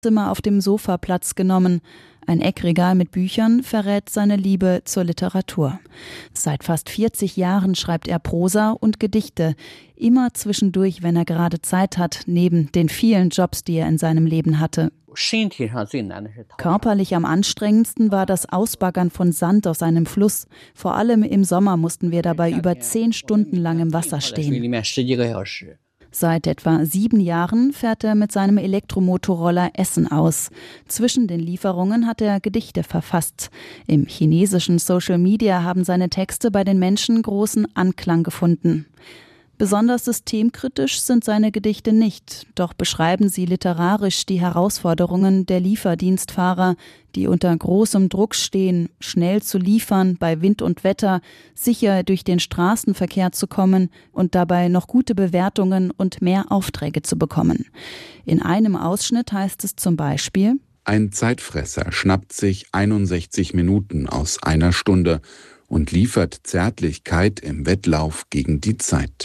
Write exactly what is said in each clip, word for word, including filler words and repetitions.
Zimmer auf dem Sofa Platz genommen. Ein Eckregal mit Büchern verrät seine Liebe zur Literatur. Seit fast vierzig Jahren schreibt er Prosa und Gedichte, immer zwischendurch, wenn er gerade Zeit hat, neben den vielen Jobs, die er in seinem Leben hatte. Körperlich am anstrengendsten war das Ausbaggern von Sand aus einem Fluss. Vor allem im Sommer mussten wir dabei über zehn Stunden lang im Wasser stehen. Seit etwa sieben Jahren fährt er mit seinem Elektromotorroller Essen aus. Zwischen den Lieferungen hat er Gedichte verfasst. Im chinesischen Social Media haben seine Texte bei den Menschen großen Anklang gefunden. Besonders systemkritisch sind seine Gedichte nicht, doch beschreiben sie literarisch die Herausforderungen der Lieferdienstfahrer, die unter großem Druck stehen, schnell zu liefern, bei Wind und Wetter, sicher durch den Straßenverkehr zu kommen und dabei noch gute Bewertungen und mehr Aufträge zu bekommen. In einem Ausschnitt heißt es zum Beispiel: Ein Zeitfresser schnappt sich einundsechzig Minuten aus einer Stunde und liefert Zärtlichkeit im Wettlauf gegen die Zeit.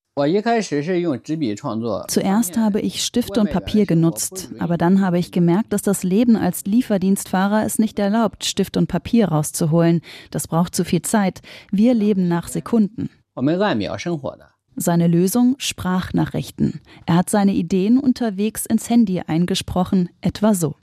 Zuerst habe ich Stift und Papier genutzt, aber dann habe ich gemerkt, dass das Leben als Lieferdienstfahrer es nicht erlaubt, Stift und Papier rauszuholen. Das braucht zu viel Zeit. Wir leben nach Sekunden. Seine Lösung: Sprachnachrichten. Er hat seine Ideen unterwegs ins Handy eingesprochen, etwa so.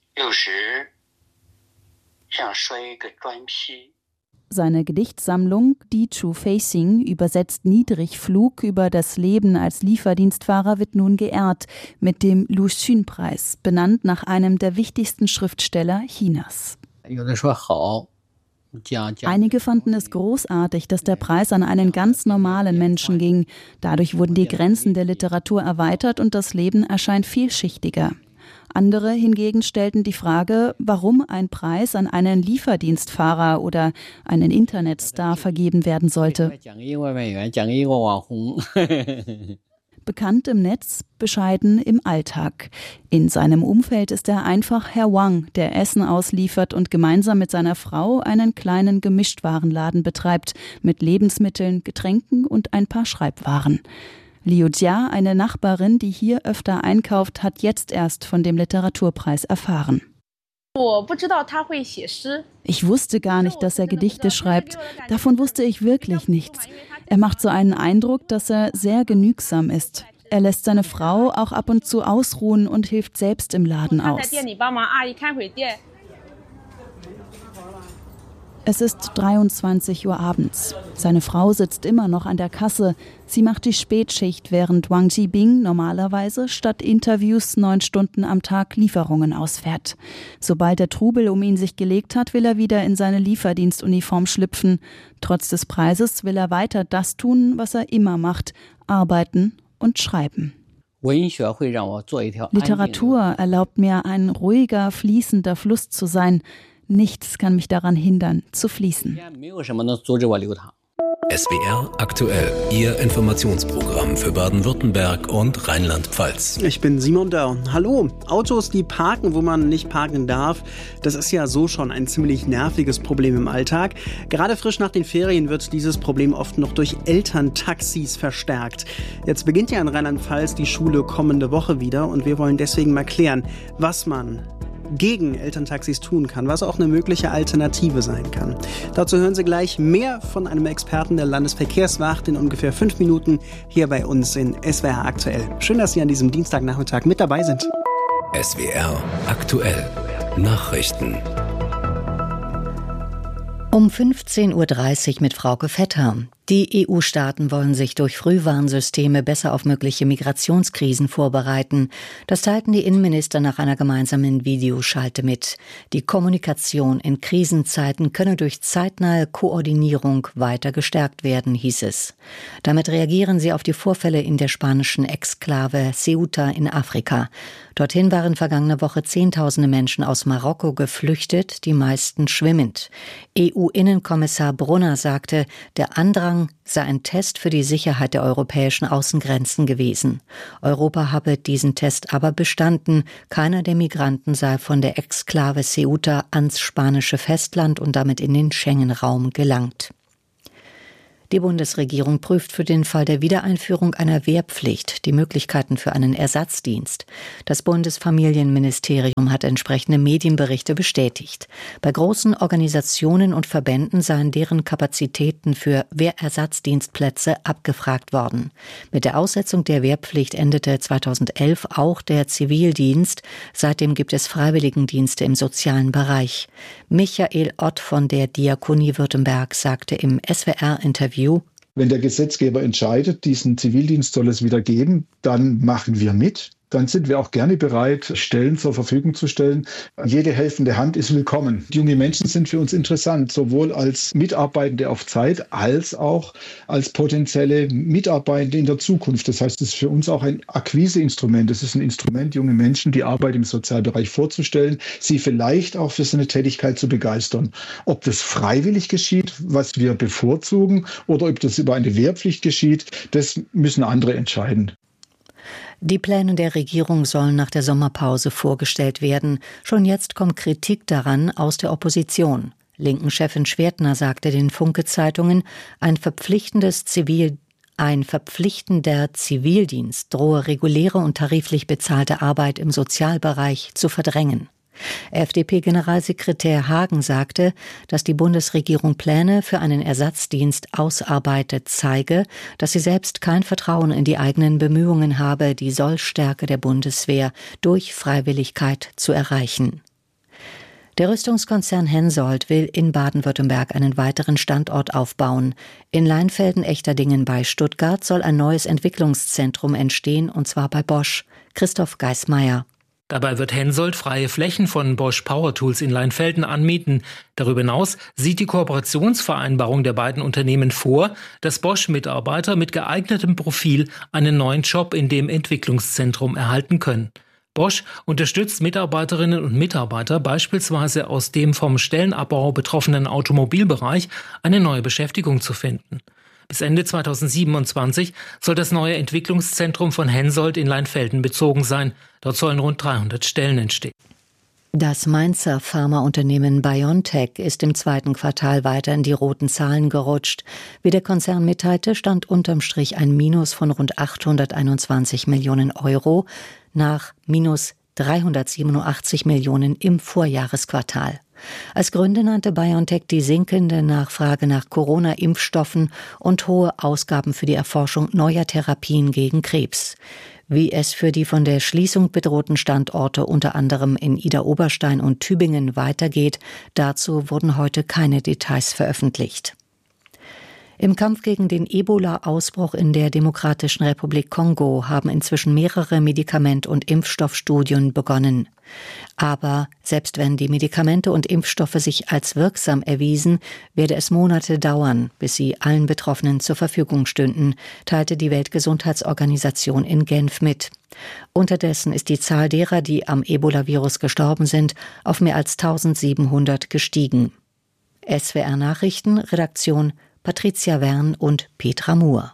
Seine Gedichtsammlung Die Chu Facing, übersetzt Niedrigflug über das Leben als Lieferdienstfahrer, wird nun geehrt mit dem Lu Xun-Preis, benannt nach einem der wichtigsten Schriftsteller Chinas. Einige fanden es großartig, dass der Preis an einen ganz normalen Menschen ging. Dadurch wurden die Grenzen der Literatur erweitert und das Leben erscheint vielschichtiger. Andere hingegen stellten die Frage, warum ein Preis an einen Lieferdienstfahrer oder einen Internetstar vergeben werden sollte. Bekannt im Netz, bescheiden im Alltag. In seinem Umfeld ist er einfach Herr Wang, der Essen ausliefert und gemeinsam mit seiner Frau einen kleinen Gemischtwarenladen betreibt, mit Lebensmitteln, Getränken und ein paar Schreibwaren. Liu Jia, eine Nachbarin, die hier öfter einkauft, hat jetzt erst von dem Literaturpreis erfahren. Ich wusste gar nicht, dass er Gedichte schreibt. Davon wusste ich wirklich nichts. Er macht so einen Eindruck, dass er sehr genügsam ist. Er lässt seine Frau auch ab und zu ausruhen und hilft selbst im Laden aus. Es ist dreiundzwanzig Uhr abends. Seine Frau sitzt immer noch an der Kasse. Sie macht die Spätschicht, während Wang Jibing normalerweise statt Interviews neun Stunden am Tag Lieferungen ausfährt. Sobald der Trubel um ihn sich gelegt hat, will er wieder in seine Lieferdienstuniform schlüpfen. Trotz des Preises will er weiter das tun, was er immer macht: arbeiten und schreiben. Literatur erlaubt mir, ein ruhiger, fließender Fluss zu sein. Nichts kann mich daran hindern, zu fließen. S W R aktuell, Ihr Informationsprogramm für Baden-Württemberg und Rheinland-Pfalz. Ich bin Simon Dörr. Hallo. Autos, die parken, wo man nicht parken darf, das ist ja so schon ein ziemlich nerviges Problem im Alltag. Gerade frisch nach den Ferien wird dieses Problem oft noch durch Elterntaxis verstärkt. Jetzt beginnt ja in Rheinland-Pfalz die Schule kommende Woche wieder und wir wollen deswegen mal klären, was man gegen Elterntaxis tun kann, was auch eine mögliche Alternative sein kann. Dazu hören Sie gleich mehr von einem Experten der Landesverkehrswacht in ungefähr fünf Minuten hier bei uns in S W R aktuell. Schön, dass Sie an diesem Dienstagnachmittag mit dabei sind. S W R aktuell Nachrichten. Um fünfzehn Uhr dreißig mit Frauke Vetter. Die E U-Staaten wollen sich durch Frühwarnsysteme besser auf mögliche Migrationskrisen vorbereiten. Das teilten die Innenminister nach einer gemeinsamen Videoschalte mit. Die Kommunikation in Krisenzeiten könne durch zeitnahe Koordinierung weiter gestärkt werden, hieß es. Damit reagieren sie auf die Vorfälle in der spanischen Exklave Ceuta in Afrika. Dorthin waren vergangene Woche Zehntausende Menschen aus Marokko geflüchtet, die meisten schwimmend. E U-Innenkommissar Brunner sagte, der Andrang sei ein Test für die Sicherheit der europäischen Außengrenzen gewesen. Europa habe diesen Test aber bestanden. Keiner der Migranten sei von der Exklave Ceuta ans spanische Festland und damit in den Schengen-Raum gelangt. Die Bundesregierung prüft für den Fall der Wiedereinführung einer Wehrpflicht die Möglichkeiten für einen Ersatzdienst. Das Bundesfamilienministerium hat entsprechende Medienberichte bestätigt. Bei großen Organisationen und Verbänden seien deren Kapazitäten für Wehrersatzdienstplätze abgefragt worden. Mit der Aussetzung der Wehrpflicht endete zweitausendelf auch der Zivildienst. Seitdem gibt es Freiwilligendienste im sozialen Bereich. Michael Ott von der Diakonie Württemberg sagte im S W R-Interview: Wenn der Gesetzgeber entscheidet, diesen Zivildienst soll es wieder geben, dann machen wir mit. Dann sind wir auch gerne bereit, Stellen zur Verfügung zu stellen. Jede helfende Hand ist willkommen. Junge Menschen sind für uns interessant, sowohl als Mitarbeitende auf Zeit als auch als potenzielle Mitarbeitende in der Zukunft. Das heißt, es ist für uns auch ein Akquiseinstrument. Es ist ein Instrument, junge Menschen die Arbeit im Sozialbereich vorzustellen, sie vielleicht auch für so eine Tätigkeit zu begeistern. Ob das freiwillig geschieht, was wir bevorzugen, oder ob das über eine Wehrpflicht geschieht, das müssen andere entscheiden. Die Pläne der Regierung sollen nach der Sommerpause vorgestellt werden. Schon jetzt kommt Kritik daran aus der Opposition. Linken-Chefin Schwertner sagte den Funke-Zeitungen, ein verpflichtendes Zivil Ein verpflichtender Zivildienst drohe reguläre und tariflich bezahlte Arbeit im Sozialbereich zu verdrängen. F D P-Generalsekretär Hagen sagte, dass die Bundesregierung Pläne für einen Ersatzdienst ausarbeitet, zeige, dass sie selbst kein Vertrauen in die eigenen Bemühungen habe, die Sollstärke der Bundeswehr durch Freiwilligkeit zu erreichen. Der Rüstungskonzern Hensoldt will in Baden-Württemberg einen weiteren Standort aufbauen. In Leinfelden-Echterdingen bei Stuttgart soll ein neues Entwicklungszentrum entstehen, und zwar bei Bosch. Christoph Geismeier. Dabei wird Hensoldt freie Flächen von Bosch Power Tools in Leinfelden anmieten. Darüber hinaus sieht die Kooperationsvereinbarung der beiden Unternehmen vor, dass Bosch-Mitarbeiter mit geeignetem Profil einen neuen Job in dem Entwicklungszentrum erhalten können. Bosch unterstützt Mitarbeiterinnen und Mitarbeiter beispielsweise aus dem vom Stellenabbau betroffenen Automobilbereich eine neue Beschäftigung zu finden. Bis Ende zweitausendsiebenundzwanzig soll das neue Entwicklungszentrum von Hensoldt in Leinfelden bezogen sein. Dort sollen rund dreihundert Stellen entstehen. Das Mainzer Pharmaunternehmen BioNTech ist im zweiten Quartal weiter in die roten Zahlen gerutscht. Wie der Konzern mitteilte, stand unterm Strich ein Minus von rund achthunderteinundzwanzig Millionen Euro nach minus dreihundertsiebenundachtzig Millionen im Vorjahresquartal. Als Gründe nannte BioNTech die sinkende Nachfrage nach Corona-Impfstoffen und hohe Ausgaben für die Erforschung neuer Therapien gegen Krebs. Wie es für die von der Schließung bedrohten Standorte unter anderem in Idar-Oberstein und Tübingen weitergeht, dazu wurden heute keine Details veröffentlicht. Im Kampf gegen den Ebola-Ausbruch in der Demokratischen Republik Kongo haben inzwischen mehrere Medikament- und Impfstoffstudien begonnen. Aber selbst wenn die Medikamente und Impfstoffe sich als wirksam erwiesen, werde es Monate dauern, bis sie allen Betroffenen zur Verfügung stünden, teilte die Weltgesundheitsorganisation in Genf mit. Unterdessen ist die Zahl derer, die am Ebola-Virus gestorben sind, auf mehr als eintausendsiebenhundert gestiegen. S W R-Nachrichten, Redaktion Patricia Wern und Petra Muhr.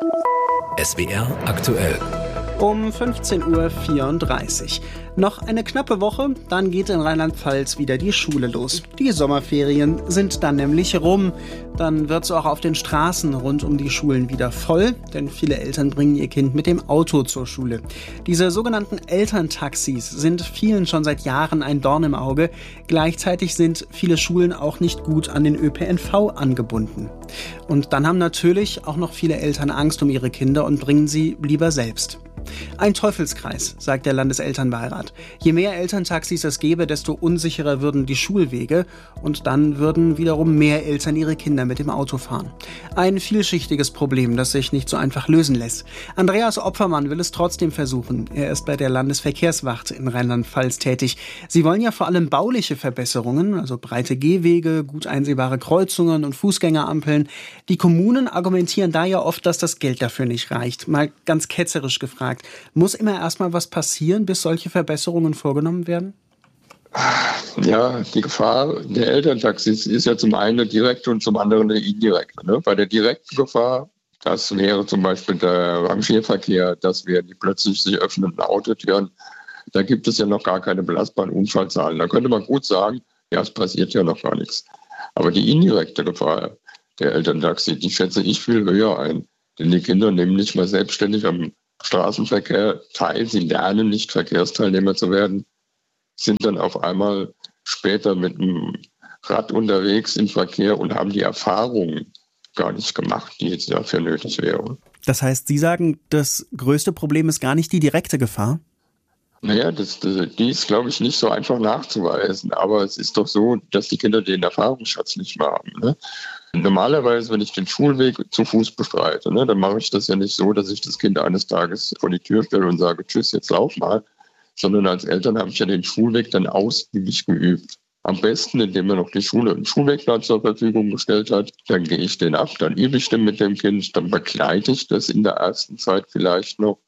S W R aktuell. Um fünfzehn Uhr vierunddreißig. Noch eine knappe Woche, dann geht in Rheinland-Pfalz wieder die Schule los. Die Sommerferien sind dann nämlich rum. Dann wird es auch auf den Straßen rund um die Schulen wieder voll, denn viele Eltern bringen ihr Kind mit dem Auto zur Schule. Diese sogenannten Elterntaxis sind vielen schon seit Jahren ein Dorn im Auge. Gleichzeitig sind viele Schulen auch nicht gut an den Ö P N V angebunden. Und dann haben natürlich auch noch viele Eltern Angst um ihre Kinder und bringen sie lieber selbst. Ein Teufelskreis, sagt der Landeselternbeirat. Je mehr Elterntaxis es gäbe, desto unsicherer würden die Schulwege und dann würden wiederum mehr Eltern ihre Kinder mit dem Auto fahren. Ein vielschichtiges Problem, das sich nicht so einfach lösen lässt. Andreas Opfermann will es trotzdem versuchen. Er ist bei der Landesverkehrswacht in Rheinland-Pfalz tätig. Sie wollen ja vor allem bauliche Verbesserungen, also breite Gehwege, gut einsehbare Kreuzungen und Fußgängerampeln. Die Kommunen argumentieren da ja oft, dass das Geld dafür nicht reicht. Mal ganz ketzerisch gefragt. Muss immer erstmal was passieren, bis solche Verbesserungen vorgenommen werden? Ja, die Gefahr der Elterntaxis ist ja zum einen eine direkte und zum anderen eine indirekte. Ne? Bei der direkten Gefahr, das wäre zum Beispiel der Rangierverkehr, das wären die plötzlich sich öffnenden Autotüren. Da gibt es ja noch gar keine belastbaren Unfallzahlen. Da könnte man gut sagen, ja, es passiert ja noch gar nichts. Aber die indirekte Gefahr, der Elterntaxi, die schätze ich viel höher ein. Denn die Kinder nehmen nicht mal selbstständig am Straßenverkehr teil. Sie lernen nicht, Verkehrsteilnehmer zu werden, sind dann auf einmal später mit dem Rad unterwegs im Verkehr und haben die Erfahrungen gar nicht gemacht, die jetzt dafür nötig wären. Das heißt, Sie sagen, das größte Problem ist gar nicht die direkte Gefahr? Naja, das, das, die ist, glaube ich, nicht so einfach nachzuweisen. Aber es ist doch so, dass die Kinder den Erfahrungsschatz nicht mehr haben. Ne? Normalerweise, wenn ich den Schulweg zu Fuß bestreite, ne, dann mache ich das ja nicht so, dass ich das Kind eines Tages vor die Tür stelle und sage, tschüss, jetzt lauf mal. Sondern als Eltern habe ich ja den Schulweg dann ausgiebig geübt. Am besten, indem mir noch die Schule einen Schulwegplan zur Verfügung gestellt hat. Dann gehe ich den ab, dann übe ich den mit dem Kind, dann begleite ich das in der ersten Zeit vielleicht noch.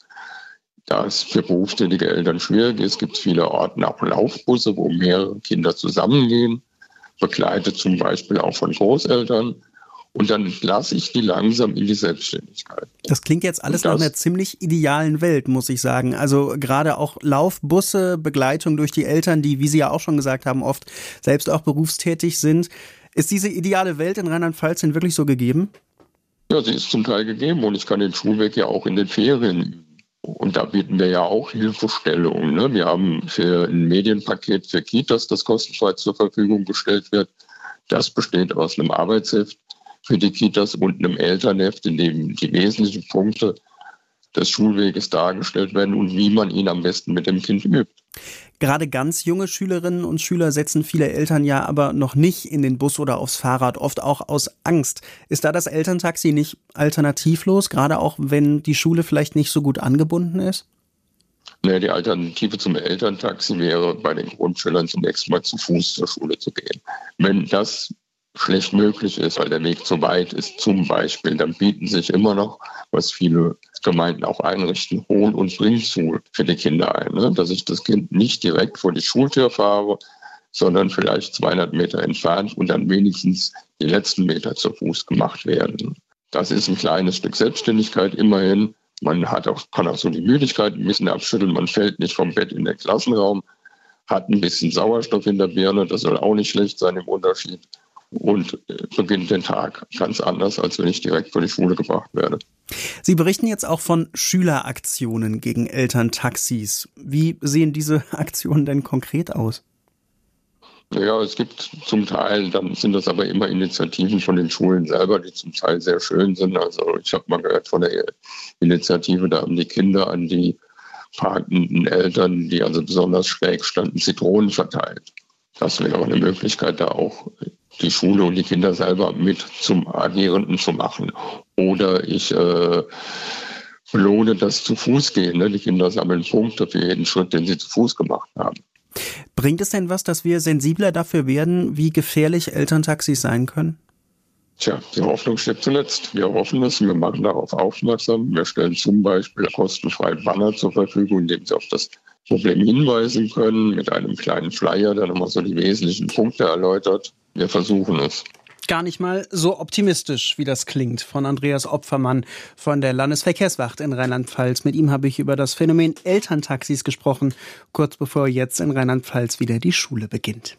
Da es für berufstätige Eltern schwierig ist, gibt es viele Orte auch Laufbusse, wo mehrere Kinder zusammengehen, begleitet zum Beispiel auch von Großeltern. Und dann lasse ich die langsam in die Selbstständigkeit. Das klingt jetzt alles nach einer ziemlich idealen Welt, muss ich sagen. Also gerade auch Laufbusse, Begleitung durch die Eltern, die, wie Sie ja auch schon gesagt haben, oft selbst auch berufstätig sind. Ist diese ideale Welt in Rheinland-Pfalz denn wirklich so gegeben? Ja, sie ist zum Teil gegeben und ich kann den Schulweg ja auch in den Ferien üben. Und da bieten wir ja auch Hilfestellungen. Ne? Wir haben für ein Medienpaket für Kitas, das kostenfrei zur Verfügung gestellt wird. Das besteht aus einem Arbeitsheft für die Kitas und einem Elternheft, in dem die wesentlichen Punkte des Schulweges dargestellt werden und wie man ihn am besten mit dem Kind übt. Gerade ganz junge Schülerinnen und Schüler setzen viele Eltern ja aber noch nicht in den Bus oder aufs Fahrrad, oft auch aus Angst. Ist da das Elterntaxi nicht alternativlos, gerade auch wenn die Schule vielleicht nicht so gut angebunden ist? Naja, die Alternative zum Elterntaxi wäre, bei den Grundschülern zunächst mal zu Fuß zur Schule zu gehen. Wenn das schlecht möglich ist, weil der Weg zu weit ist zum Beispiel, dann bieten sich immer noch, was viele Gemeinden auch einrichten, Hol- und Bringschul für die Kinder ein. Ne? Dass ich das Kind nicht direkt vor die Schultür fahre, sondern vielleicht zweihundert Meter entfernt und dann wenigstens die letzten Meter zu Fuß gemacht werden. Das ist ein kleines Stück Selbstständigkeit immerhin. Man hat auch, kann auch so die Müdigkeit ein bisschen abschütteln, man fällt nicht vom Bett in den Klassenraum, hat ein bisschen Sauerstoff in der Birne, das soll auch nicht schlecht sein im Unterschied. Und beginnt den Tag ganz anders, als wenn ich direkt vor die Schule gebracht werde. Sie berichten jetzt auch von Schüleraktionen gegen Elterntaxis. Wie sehen diese Aktionen denn konkret aus? Ja, es gibt zum Teil, dann sind das aber immer Initiativen von den Schulen selber, die zum Teil sehr schön sind. Also ich habe mal gehört von der Initiative, da haben die Kinder an die parkenden Eltern, die also besonders schräg standen, Zitronen verteilt. Das wäre eine Möglichkeit, da auch die Schule und die Kinder selber mit zum Agierenden zu machen. Oder ich äh, belohne das zu Fuß gehen. Ne? Die Kinder sammeln Punkte für jeden Schritt, den sie zu Fuß gemacht haben. Bringt es denn was, dass wir sensibler dafür werden, wie gefährlich Elterntaxis sein können? Tja, die Hoffnung stirbt zuletzt. Wir hoffen es, wir machen darauf aufmerksam. Wir stellen zum Beispiel kostenfrei Banner zur Verfügung, indem sie auf das Problem hinweisen können, mit einem kleinen Flyer, der nochmal so die wesentlichen Punkte erläutert. Wir versuchen es. Gar nicht mal so optimistisch, wie das klingt, von Andreas Opfermann von der Landesverkehrswacht in Rheinland-Pfalz. Mit ihm habe ich über das Phänomen Elterntaxis gesprochen, kurz bevor jetzt in Rheinland-Pfalz wieder die Schule beginnt.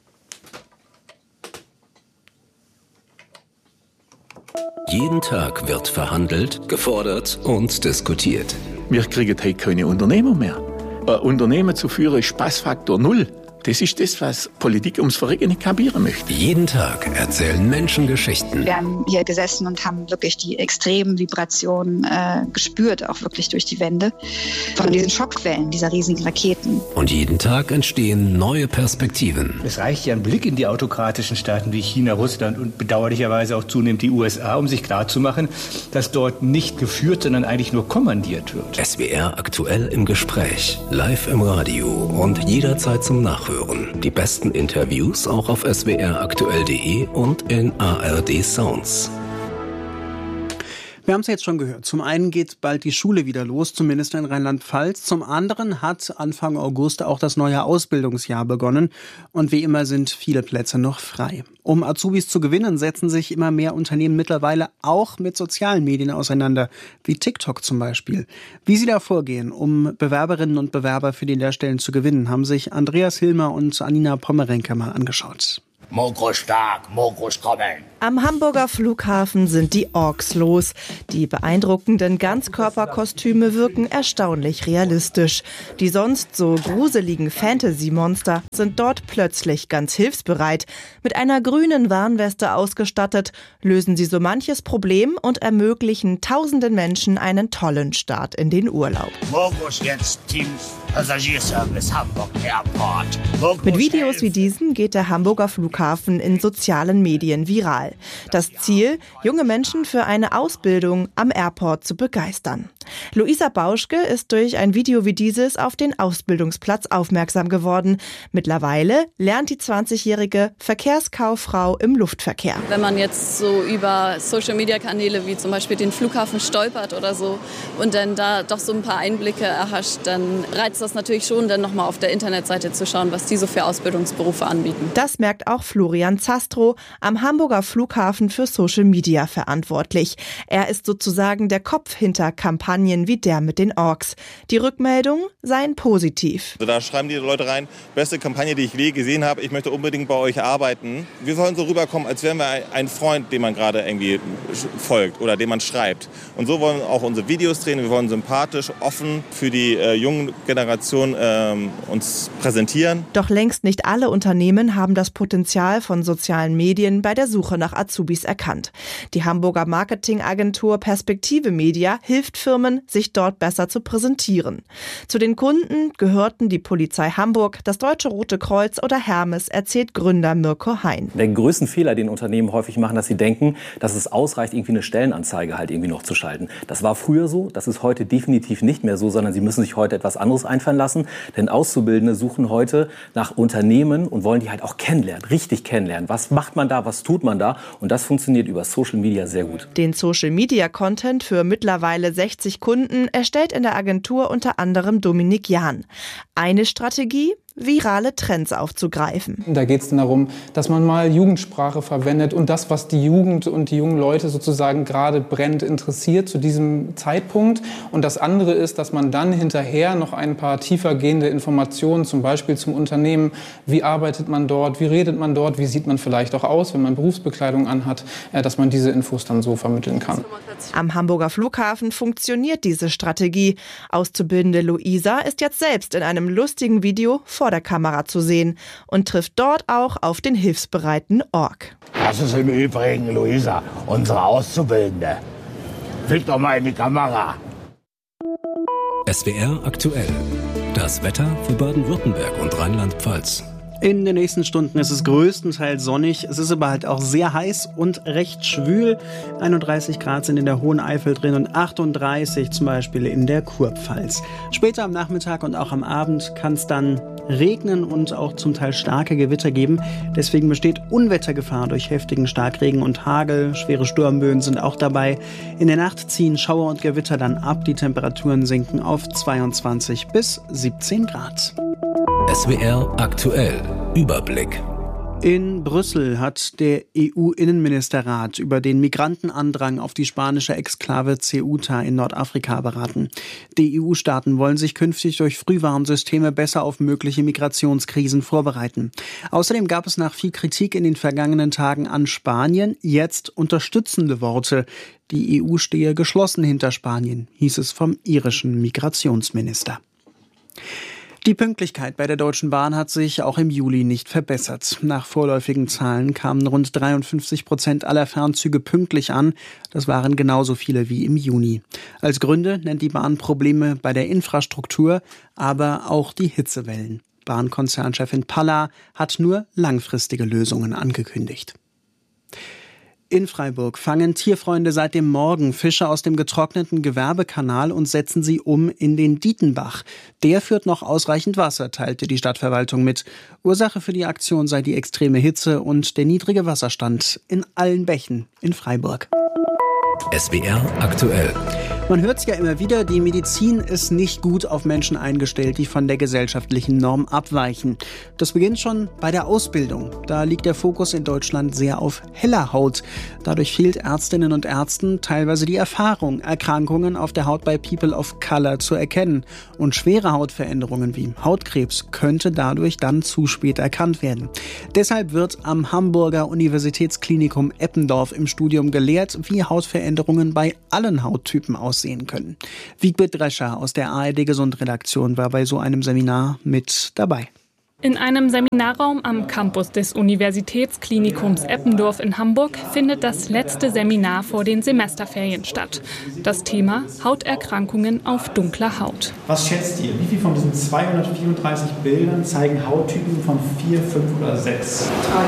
Jeden Tag wird verhandelt, gefordert und diskutiert. Wir kriegen heute keine Unternehmer mehr. Ein Unternehmen zu führen ist Spaßfaktor null. Das ist das, was Politik ums Verrecken nicht kapieren möchte. Jeden Tag erzählen Menschen Geschichten. Wir haben hier gesessen und haben wirklich die extremen Vibrationen äh, gespürt, auch wirklich durch die Wände, von diesen Schockwellen, dieser riesigen Raketen. Und jeden Tag entstehen neue Perspektiven. Es reicht ja ein Blick in die autokratischen Staaten wie China, Russland und bedauerlicherweise auch zunehmend die U S A, um sich klarzumachen, dass dort nicht geführt, sondern eigentlich nur kommandiert wird. S W R aktuell im Gespräch, live im Radio und jederzeit zum Nachhören. Die besten Interviews auch auf s w r aktuell punkt d e und in A R D Sounds. Wir haben es jetzt schon gehört. Zum einen geht bald die Schule wieder los, zumindest in Rheinland-Pfalz. Zum anderen hat Anfang August auch das neue Ausbildungsjahr begonnen. Und wie immer sind viele Plätze noch frei. Um Azubis zu gewinnen, setzen sich immer mehr Unternehmen mittlerweile auch mit sozialen Medien auseinander, wie TikTok zum Beispiel. Wie sie da vorgehen, um Bewerberinnen und Bewerber für die Lehrstellen zu gewinnen, haben sich Andreas Hilmer und Anina Pommerenke mal angeschaut. Mokro stark, Mokro strommeln. Am Hamburger Flughafen sind die Orks los. Die beeindruckenden Ganzkörperkostüme wirken erstaunlich realistisch. Die sonst so gruseligen Fantasy-Monster sind dort plötzlich ganz hilfsbereit. Mit einer grünen Warnweste ausgestattet, lösen sie so manches Problem und ermöglichen tausenden Menschen einen tollen Start in den Urlaub. Mokros jetzt Teams Passagierservice Hamburg Airport. Mokros Mit Videos wie diesen geht der Hamburger Flughafen in sozialen Medien viral. Das Ziel, junge Menschen für eine Ausbildung am Airport zu begeistern. Luisa Bauschke ist durch ein Video wie dieses auf den Ausbildungsplatz aufmerksam geworden. Mittlerweile lernt die zwanzigjährige Verkehrskauffrau im Luftverkehr. Wenn man jetzt so über Social-Media-Kanäle wie zum Beispiel den Flughafen stolpert oder so und dann da doch so ein paar Einblicke erhascht, dann reizt das natürlich schon, dann nochmal auf der Internetseite zu schauen, was die so für Ausbildungsberufe anbieten. Das merkt auch Florian Zastrow, am Hamburger Flughafen für Social Media verantwortlich. Er ist sozusagen der Kopf hinter Kampagnen wie der mit den Orks. Die Rückmeldungen seien positiv. Also da schreiben die Leute rein, beste Kampagne, die ich je gesehen habe, ich möchte unbedingt bei euch arbeiten. Wir sollen so rüberkommen, als wären wir ein Freund, dem man gerade irgendwie folgt oder dem man schreibt. Und so wollen wir auch unsere Videos drehen. Wir wollen sympathisch, offen für die äh, jungen Generation äh, uns präsentieren. Doch längst nicht alle Unternehmen haben das Potenzial von sozialen Medien bei der Suche nach Azubis erkannt. Die Hamburger Marketingagentur Perspektive Media hilft Firmen, sich dort besser zu präsentieren. Zu den Kunden gehörten die Polizei Hamburg, das Deutsche Rote Kreuz oder Hermes, erzählt Gründer Mirko Hein. Der größte Fehler, den Unternehmen häufig machen, dass sie denken, dass es ausreicht, irgendwie eine Stellenanzeige halt irgendwie noch zu schalten. Das war früher so, das ist heute definitiv nicht mehr so, sondern sie müssen sich heute etwas anderes einfallen lassen. Denn Auszubildende suchen heute nach Unternehmen und wollen die halt auch kennenlernen, richtig kennenlernen. Was macht man da, was tut man da? Und das funktioniert über Social Media sehr gut. Den Social Media Content für mittlerweile sechzig Kunden erstellt in der Agentur unter anderem Dominik Jahn. Eine Strategie: virale Trends aufzugreifen. Da geht es darum, dass man mal Jugendsprache verwendet und das, was die Jugend und die jungen Leute sozusagen gerade brennt interessiert zu diesem Zeitpunkt. Und das andere ist, dass man dann hinterher noch ein paar tiefergehende Informationen, zum Beispiel zum Unternehmen, wie arbeitet man dort, wie redet man dort, wie sieht man vielleicht auch aus, wenn man Berufsbekleidung anhat, dass man diese Infos dann so vermitteln kann. Am Hamburger Flughafen funktioniert diese Strategie. Auszubildende Luisa ist jetzt selbst in einem lustigen Video vor der Kamera zu sehen und trifft dort auch auf den hilfsbereiten Ork. Das ist im Übrigen Luisa, unsere Auszubildende. Fick doch mal in die Kamera. S W R aktuell. Das Wetter für Baden-Württemberg und Rheinland-Pfalz. In den nächsten Stunden ist es größtenteils sonnig, es ist aber halt auch sehr heiß und recht schwül. einunddreißig Grad sind in der Hohen Eifel drin und achtunddreißig zum Beispiel in der Kurpfalz. Später am Nachmittag und auch am Abend kann es dann regnen und auch zum Teil starke Gewitter geben. Deswegen besteht Unwettergefahr durch heftigen Starkregen und Hagel. Schwere Sturmböen sind auch dabei. In der Nacht ziehen Schauer und Gewitter dann ab. Die Temperaturen sinken auf zweiundzwanzig bis siebzehn Grad. S W R aktuell. Überblick. In Brüssel hat der E U-Innenministerrat über den Migrantenandrang auf die spanische Exklave Ceuta in Nordafrika beraten. Die E U-Staaten wollen sich künftig durch Frühwarnsysteme besser auf mögliche Migrationskrisen vorbereiten. Außerdem gab es nach viel Kritik in den vergangenen Tagen an Spanien jetzt unterstützende Worte. Die E U stehe geschlossen hinter Spanien, hieß es vom irischen Migrationsminister. Die Pünktlichkeit bei der Deutschen Bahn hat sich auch im Juli nicht verbessert. Nach vorläufigen Zahlen kamen rund dreiundfünfzig Prozent aller Fernzüge pünktlich an. Das waren genauso viele wie im Juni. Als Gründe nennt die Bahn Probleme bei der Infrastruktur, aber auch die Hitzewellen. Bahnkonzernchefin Palla hat nur langfristige Lösungen angekündigt. In Freiburg fangen Tierfreunde seit dem Morgen Fische aus dem getrockneten Gewerbekanal und setzen sie um in den Dietenbach. Der führt noch ausreichend Wasser, teilte die Stadtverwaltung mit. Ursache für die Aktion sei die extreme Hitze und der niedrige Wasserstand in allen Bächen in Freiburg. S W R aktuell. Man hört es ja immer wieder, die Medizin ist nicht gut auf Menschen eingestellt, die von der gesellschaftlichen Norm abweichen. Das beginnt schon bei der Ausbildung. Da liegt der Fokus in Deutschland sehr auf heller Haut. Dadurch fehlt Ärztinnen und Ärzten teilweise die Erfahrung, Erkrankungen auf der Haut bei People of Color zu erkennen. Und schwere Hautveränderungen wie Hautkrebs könnte dadurch dann zu spät erkannt werden. Deshalb wird am Hamburger Universitätsklinikum Eppendorf im Studium gelehrt, wie Hautveränderungen bei allen Hauttypen aussehen können. Wiebke Drescher aus der A R D Gesund-Redaktion war bei so einem Seminar mit dabei. In einem Seminarraum am Campus des Universitätsklinikums Eppendorf in Hamburg findet das letzte Seminar vor den Semesterferien statt. Das Thema Hauterkrankungen auf dunkler Haut. Was schätzt ihr? Wie viel von diesen zweihundertvierunddreißig Bildern zeigen Hauttypen von vier, fünf oder sechs? Drei.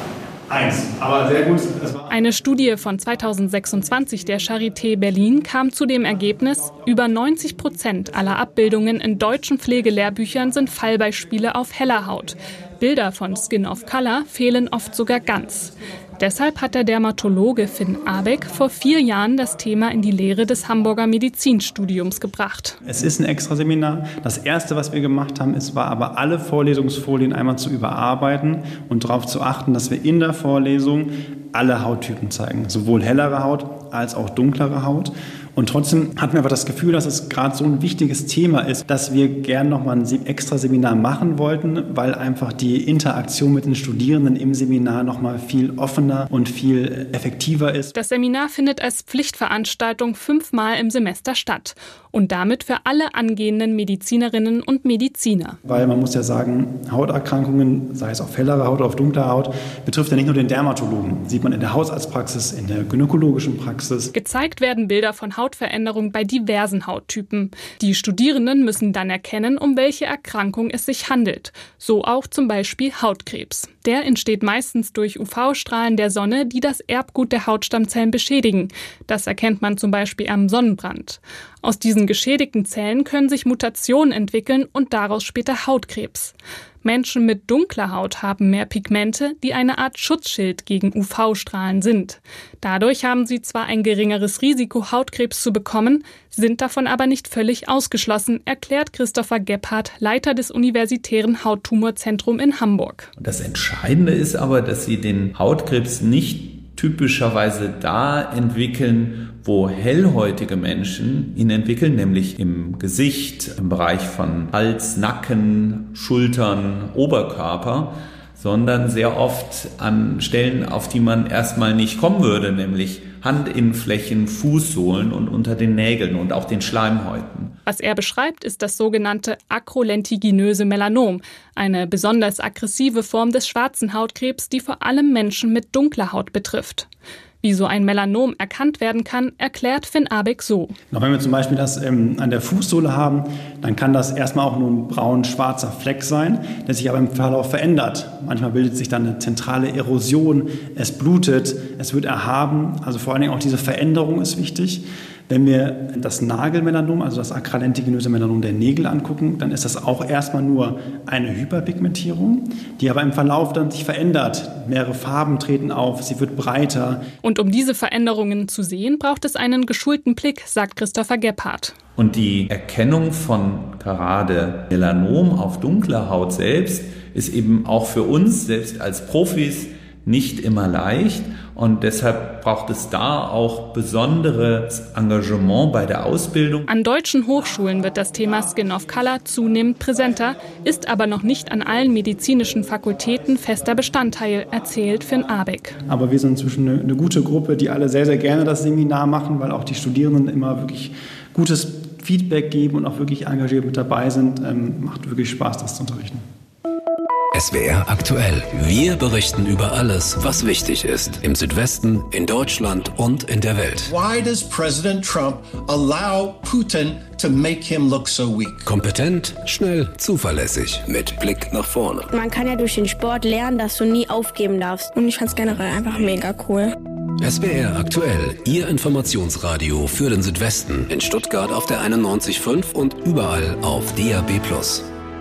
Eins, aber sehr gut. Eine Studie von zweitausendsechsundzwanzig der Charité Berlin kam zu dem Ergebnis, über neunzig Prozent aller Abbildungen in deutschen Pflegelehrbüchern sind Fallbeispiele auf heller Haut. Bilder von Skin of Color fehlen oft sogar ganz. Deshalb hat der Dermatologe Finn Abeck vor vier Jahren das Thema in die Lehre des Hamburger Medizinstudiums gebracht. Es ist ein Extraseminar. Das Erste, was wir gemacht haben, ist, war aber alle Vorlesungsfolien einmal zu überarbeiten und darauf zu achten, dass wir in der Vorlesung alle Hauttypen zeigen. Sowohl hellere Haut als auch dunklere Haut. Und trotzdem hatten wir aber das Gefühl, dass es gerade so ein wichtiges Thema ist, dass wir gern noch mal ein extra Seminar machen wollten, weil einfach die Interaktion mit den Studierenden im Seminar noch mal viel offener und viel effektiver ist. Das Seminar findet als Pflichtveranstaltung fünfmal im Semester statt und damit für alle angehenden Medizinerinnen und Mediziner. Weil man muss ja sagen, Hauterkrankungen, sei es auf hellere Haut oder auf dunkler Haut, betrifft ja nicht nur den Dermatologen. Sieht man in der Hausarztpraxis, in der gynäkologischen Praxis. Gezeigt werden Bilder von Hautveränderung bei diversen Hauttypen. Die Studierenden müssen dann erkennen, um welche Erkrankung es sich handelt. So auch zum Beispiel Hautkrebs. Der entsteht meistens durch U V-Strahlen der Sonne, die das Erbgut der Hautstammzellen beschädigen. Das erkennt man zum Beispiel am Sonnenbrand. Aus diesen geschädigten Zellen können sich Mutationen entwickeln und daraus später Hautkrebs. Menschen mit dunkler Haut haben mehr Pigmente, die eine Art Schutzschild gegen U V-Strahlen sind. Dadurch haben sie zwar ein geringeres Risiko, Hautkrebs zu bekommen, sind davon aber nicht völlig ausgeschlossen, erklärt Christopher Gebhardt, Leiter des Universitären Hauttumorzentrums in Hamburg. Das Entscheidende ist aber, dass sie den Hautkrebs nicht typischerweise da entwickeln, wo hellhäutige Menschen ihn entwickeln, nämlich im Gesicht, im Bereich von Hals, Nacken, Schultern, Oberkörper, sondern sehr oft an Stellen, auf die man erstmal nicht kommen würde, nämlich Handinnenflächen, Fußsohlen und unter den Nägeln und auch den Schleimhäuten. Was er beschreibt, ist das sogenannte akrolentiginöse Melanom, eine besonders aggressive Form des schwarzen Hautkrebs, die vor allem Menschen mit dunkler Haut betrifft. Wie so ein Melanom erkannt werden kann, erklärt Finn Abeck so. Noch wenn wir zum Beispiel das ähm, an der Fußsohle haben, dann kann das erstmal auch nur ein braun-schwarzer Fleck sein, der sich aber im Verlauf verändert. Manchmal bildet sich dann eine zentrale Erosion, es blutet, es wird erhaben. Also vor allen Dingen auch diese Veränderung ist wichtig. Wenn wir das Nagelmelanom, also das akralentiginöse Melanom der Nägel angucken, dann ist das auch erstmal nur eine Hyperpigmentierung, die aber im Verlauf dann sich verändert. Mehrere Farben treten auf, sie wird breiter. Und um diese Veränderungen zu sehen, braucht es einen geschulten Blick, sagt Christopher Gebhardt. Und die Erkennung von gerade Melanom auf dunkler Haut selbst ist eben auch für uns, selbst als Profis, nicht immer leicht. Und deshalb braucht es da auch besonderes Engagement bei der Ausbildung. An deutschen Hochschulen wird das Thema Skin of Color zunehmend präsenter, ist aber noch nicht an allen medizinischen Fakultäten fester Bestandteil, erzählt Finn Abeck. Aber wir sind inzwischen eine, eine gute Gruppe, die alle sehr, sehr gerne das Seminar machen, weil auch die Studierenden immer wirklich gutes Feedback geben und auch wirklich engagiert mit dabei sind. Ähm, macht wirklich Spaß, das zu unterrichten. S W R aktuell. Wir berichten über alles, was wichtig ist. Im Südwesten, in Deutschland und in der Welt. Why does President Trump allow Putin to make him look so weak? Kompetent, schnell, zuverlässig, mit Blick nach vorne. Man kann ja durch den Sport lernen, dass du nie aufgeben darfst. Und ich fand es generell einfach mega cool. S W R aktuell, Ihr Informationsradio für den Südwesten. In Stuttgart auf der einundneunzig Komma fünf und überall auf D A B plus.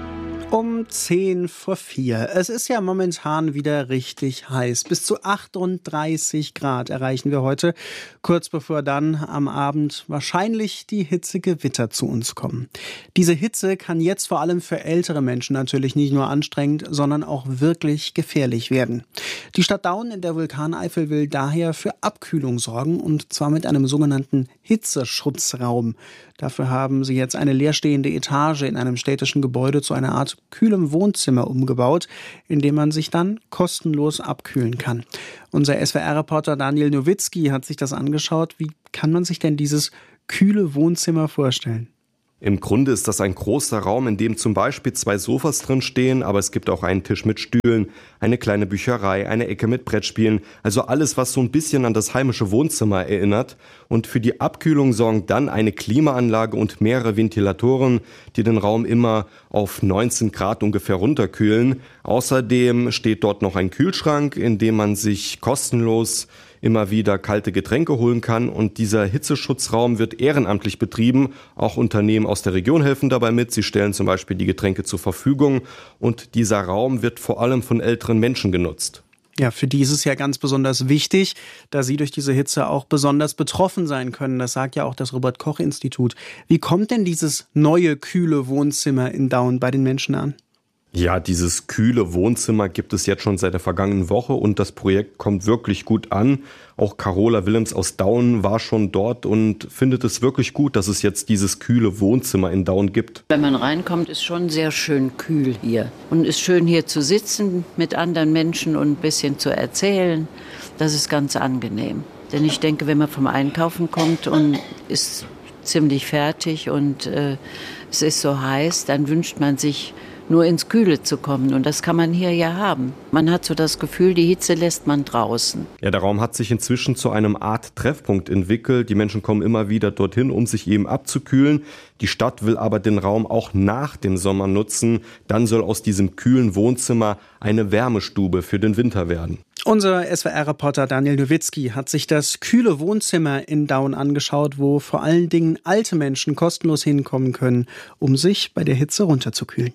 Um zehn vor vier. Es ist ja momentan wieder richtig heiß. Bis zu achtunddreißig Grad erreichen wir heute, kurz bevor dann am Abend wahrscheinlich die Hitzegewitter zu uns kommen. Diese Hitze kann jetzt vor allem für ältere Menschen natürlich nicht nur anstrengend, sondern auch wirklich gefährlich werden. Die Stadt Daun in der Vulkaneifel will daher für Abkühlung sorgen, und zwar mit einem sogenannten Hitzeschutzraum. Dafür haben sie jetzt eine leerstehende Etage in einem städtischen Gebäude zu einer Art kühlem Wohnzimmer umgebaut, in dem man sich dann kostenlos abkühlen kann. Unser S W R-Reporter Daniel Nowitzki hat sich das angeschaut. Wie kann man sich denn dieses kühle Wohnzimmer vorstellen? Im Grunde ist das ein großer Raum, in dem zum Beispiel zwei Sofas drin stehen, aber es gibt auch einen Tisch mit Stühlen, eine kleine Bücherei, eine Ecke mit Brettspielen, also alles, was so ein bisschen an das heimische Wohnzimmer erinnert. Und für die Abkühlung sorgen dann eine Klimaanlage und mehrere Ventilatoren, die den Raum immer auf neunzehn Grad ungefähr runterkühlen. Außerdem steht dort noch ein Kühlschrank, in dem man sich kostenlos immer wieder kalte Getränke holen kann, und dieser Hitzeschutzraum wird ehrenamtlich betrieben. Auch Unternehmen aus der Region helfen dabei mit. Sie stellen zum Beispiel die Getränke zur Verfügung, und dieser Raum wird vor allem von älteren Menschen genutzt. Ja, für die ist es ja ganz besonders wichtig, da sie durch diese Hitze auch besonders betroffen sein können. Das sagt ja auch das Robert-Koch-Institut. Wie kommt denn dieses neue, kühle Wohnzimmer in Daun bei den Menschen an? Ja, dieses kühle Wohnzimmer gibt es jetzt schon seit der vergangenen Woche, und das Projekt kommt wirklich gut an. Auch Carola Willems aus Daun war schon dort und findet es wirklich gut, dass es jetzt dieses kühle Wohnzimmer in Daun gibt. Wenn man reinkommt, ist schon sehr schön kühl hier. Und ist schön hier zu sitzen mit anderen Menschen und ein bisschen zu erzählen. Das ist ganz angenehm. Denn ich denke, wenn man vom Einkaufen kommt und ist ziemlich fertig und äh, es ist so heiß, dann wünscht man sich nur ins Kühle zu kommen. Und das kann man hier ja haben. Man hat so das Gefühl, die Hitze lässt man draußen. Ja, der Raum hat sich inzwischen zu einem Art Treffpunkt entwickelt. Die Menschen kommen immer wieder dorthin, um sich eben abzukühlen. Die Stadt will aber den Raum auch nach dem Sommer nutzen. Dann soll aus diesem kühlen Wohnzimmer eine Wärmestube für den Winter werden. Unser S W R-Reporter Daniel Nowitzki hat sich das kühle Wohnzimmer in Daun angeschaut, wo vor allen Dingen alte Menschen kostenlos hinkommen können, um sich bei der Hitze runterzukühlen.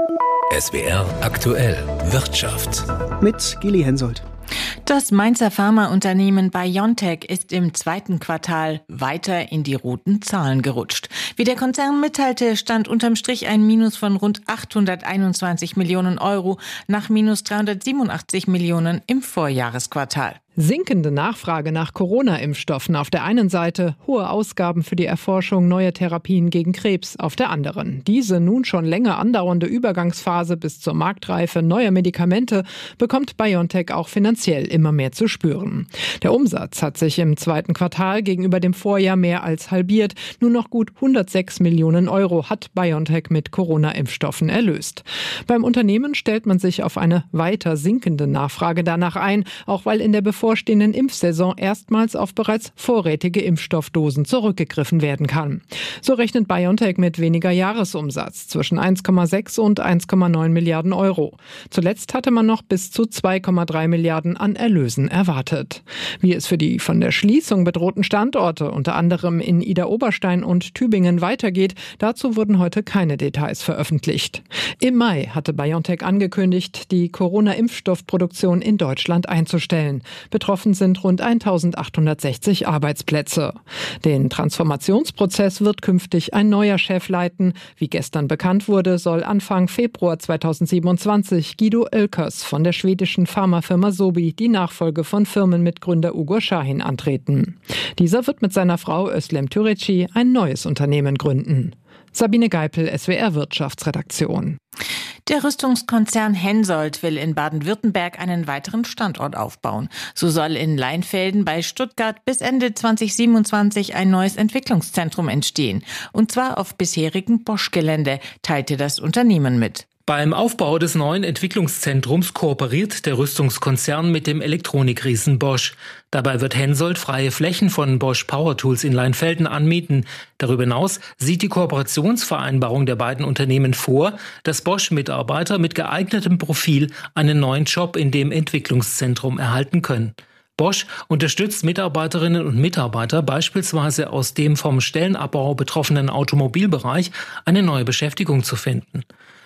S W R aktuell Wirtschaft mit Gili Hensoldt. Das Mainzer Pharmaunternehmen BioNTech ist im zweiten Quartal weiter in die roten Zahlen gerutscht. Wie der Konzern mitteilte, stand unterm Strich ein Minus von rund achthunderteinundzwanzig Millionen Euro nach minus dreihundertsiebenundachtzig Millionen im Vorjahresquartal. Sinkende Nachfrage nach Corona-Impfstoffen auf der einen Seite, hohe Ausgaben für die Erforschung neuer Therapien gegen Krebs auf der anderen. Diese nun schon länger andauernde Übergangsphase bis zur Marktreife neuer Medikamente bekommt BioNTech auch finanziell immer mehr zu spüren. Der Umsatz hat sich im zweiten Quartal gegenüber dem Vorjahr mehr als halbiert. Nur noch gut hundertsechs Millionen Euro hat BioNTech mit Corona-Impfstoffen erlöst. Beim Unternehmen stellt man sich auf eine weiter sinkende Nachfrage danach ein, auch weil in der bevorstehenden Impfsaison erstmals auf bereits vorrätige Impfstoffdosen zurückgegriffen werden kann. So rechnet BioNTech mit weniger Jahresumsatz zwischen eins Komma sechs und eins Komma neun Milliarden Euro. Zuletzt hatte man noch bis zu zwei Komma drei Milliarden an Erlösen erwartet. Wie es für die von der Schließung bedrohten Standorte, unter anderem in Idar-Oberstein und Tübingen, weitergeht, dazu wurden heute keine Details veröffentlicht. Im Mai hatte BioNTech angekündigt, die Corona-Impfstoffproduktion in Deutschland einzustellen. Betroffen sind rund eintausendachthundertsechzig Arbeitsplätze. Den Transformationsprozess wird künftig ein neuer Chef leiten. Wie gestern bekannt wurde, soll Anfang Februar zweitausendsiebenundzwanzig Guido Oelkers von der schwedischen Pharmafirma Sobi die Nachfolge von Firmenmitgründer Ugur Sahin antreten. Dieser wird mit seiner Frau Özlem Türeci ein neues Unternehmen gründen. Sabine Geipel, S W R Wirtschaftsredaktion. Der Rüstungskonzern Hensoldt will in Baden-Württemberg einen weiteren Standort aufbauen. So soll in Leinfelden bei Stuttgart bis Ende zweitausendsiebenundzwanzig ein neues Entwicklungszentrum entstehen. Und zwar auf bisherigem Bosch-Gelände, teilte das Unternehmen mit. Beim Aufbau des neuen Entwicklungszentrums kooperiert der Rüstungskonzern mit dem Elektronikriesen Bosch. Dabei wird Hensoldt freie Flächen von Bosch Power Tools in Leinfelden anmieten. Darüber hinaus sieht die Kooperationsvereinbarung der beiden Unternehmen vor, dass Bosch-Mitarbeiter mit geeignetem Profil einen neuen Job in dem Entwicklungszentrum erhalten können. Bosch unterstützt Mitarbeiterinnen und Mitarbeiter beispielsweise aus dem vom Stellenabbau betroffenen Automobilbereich eine neue Beschäftigung zu finden.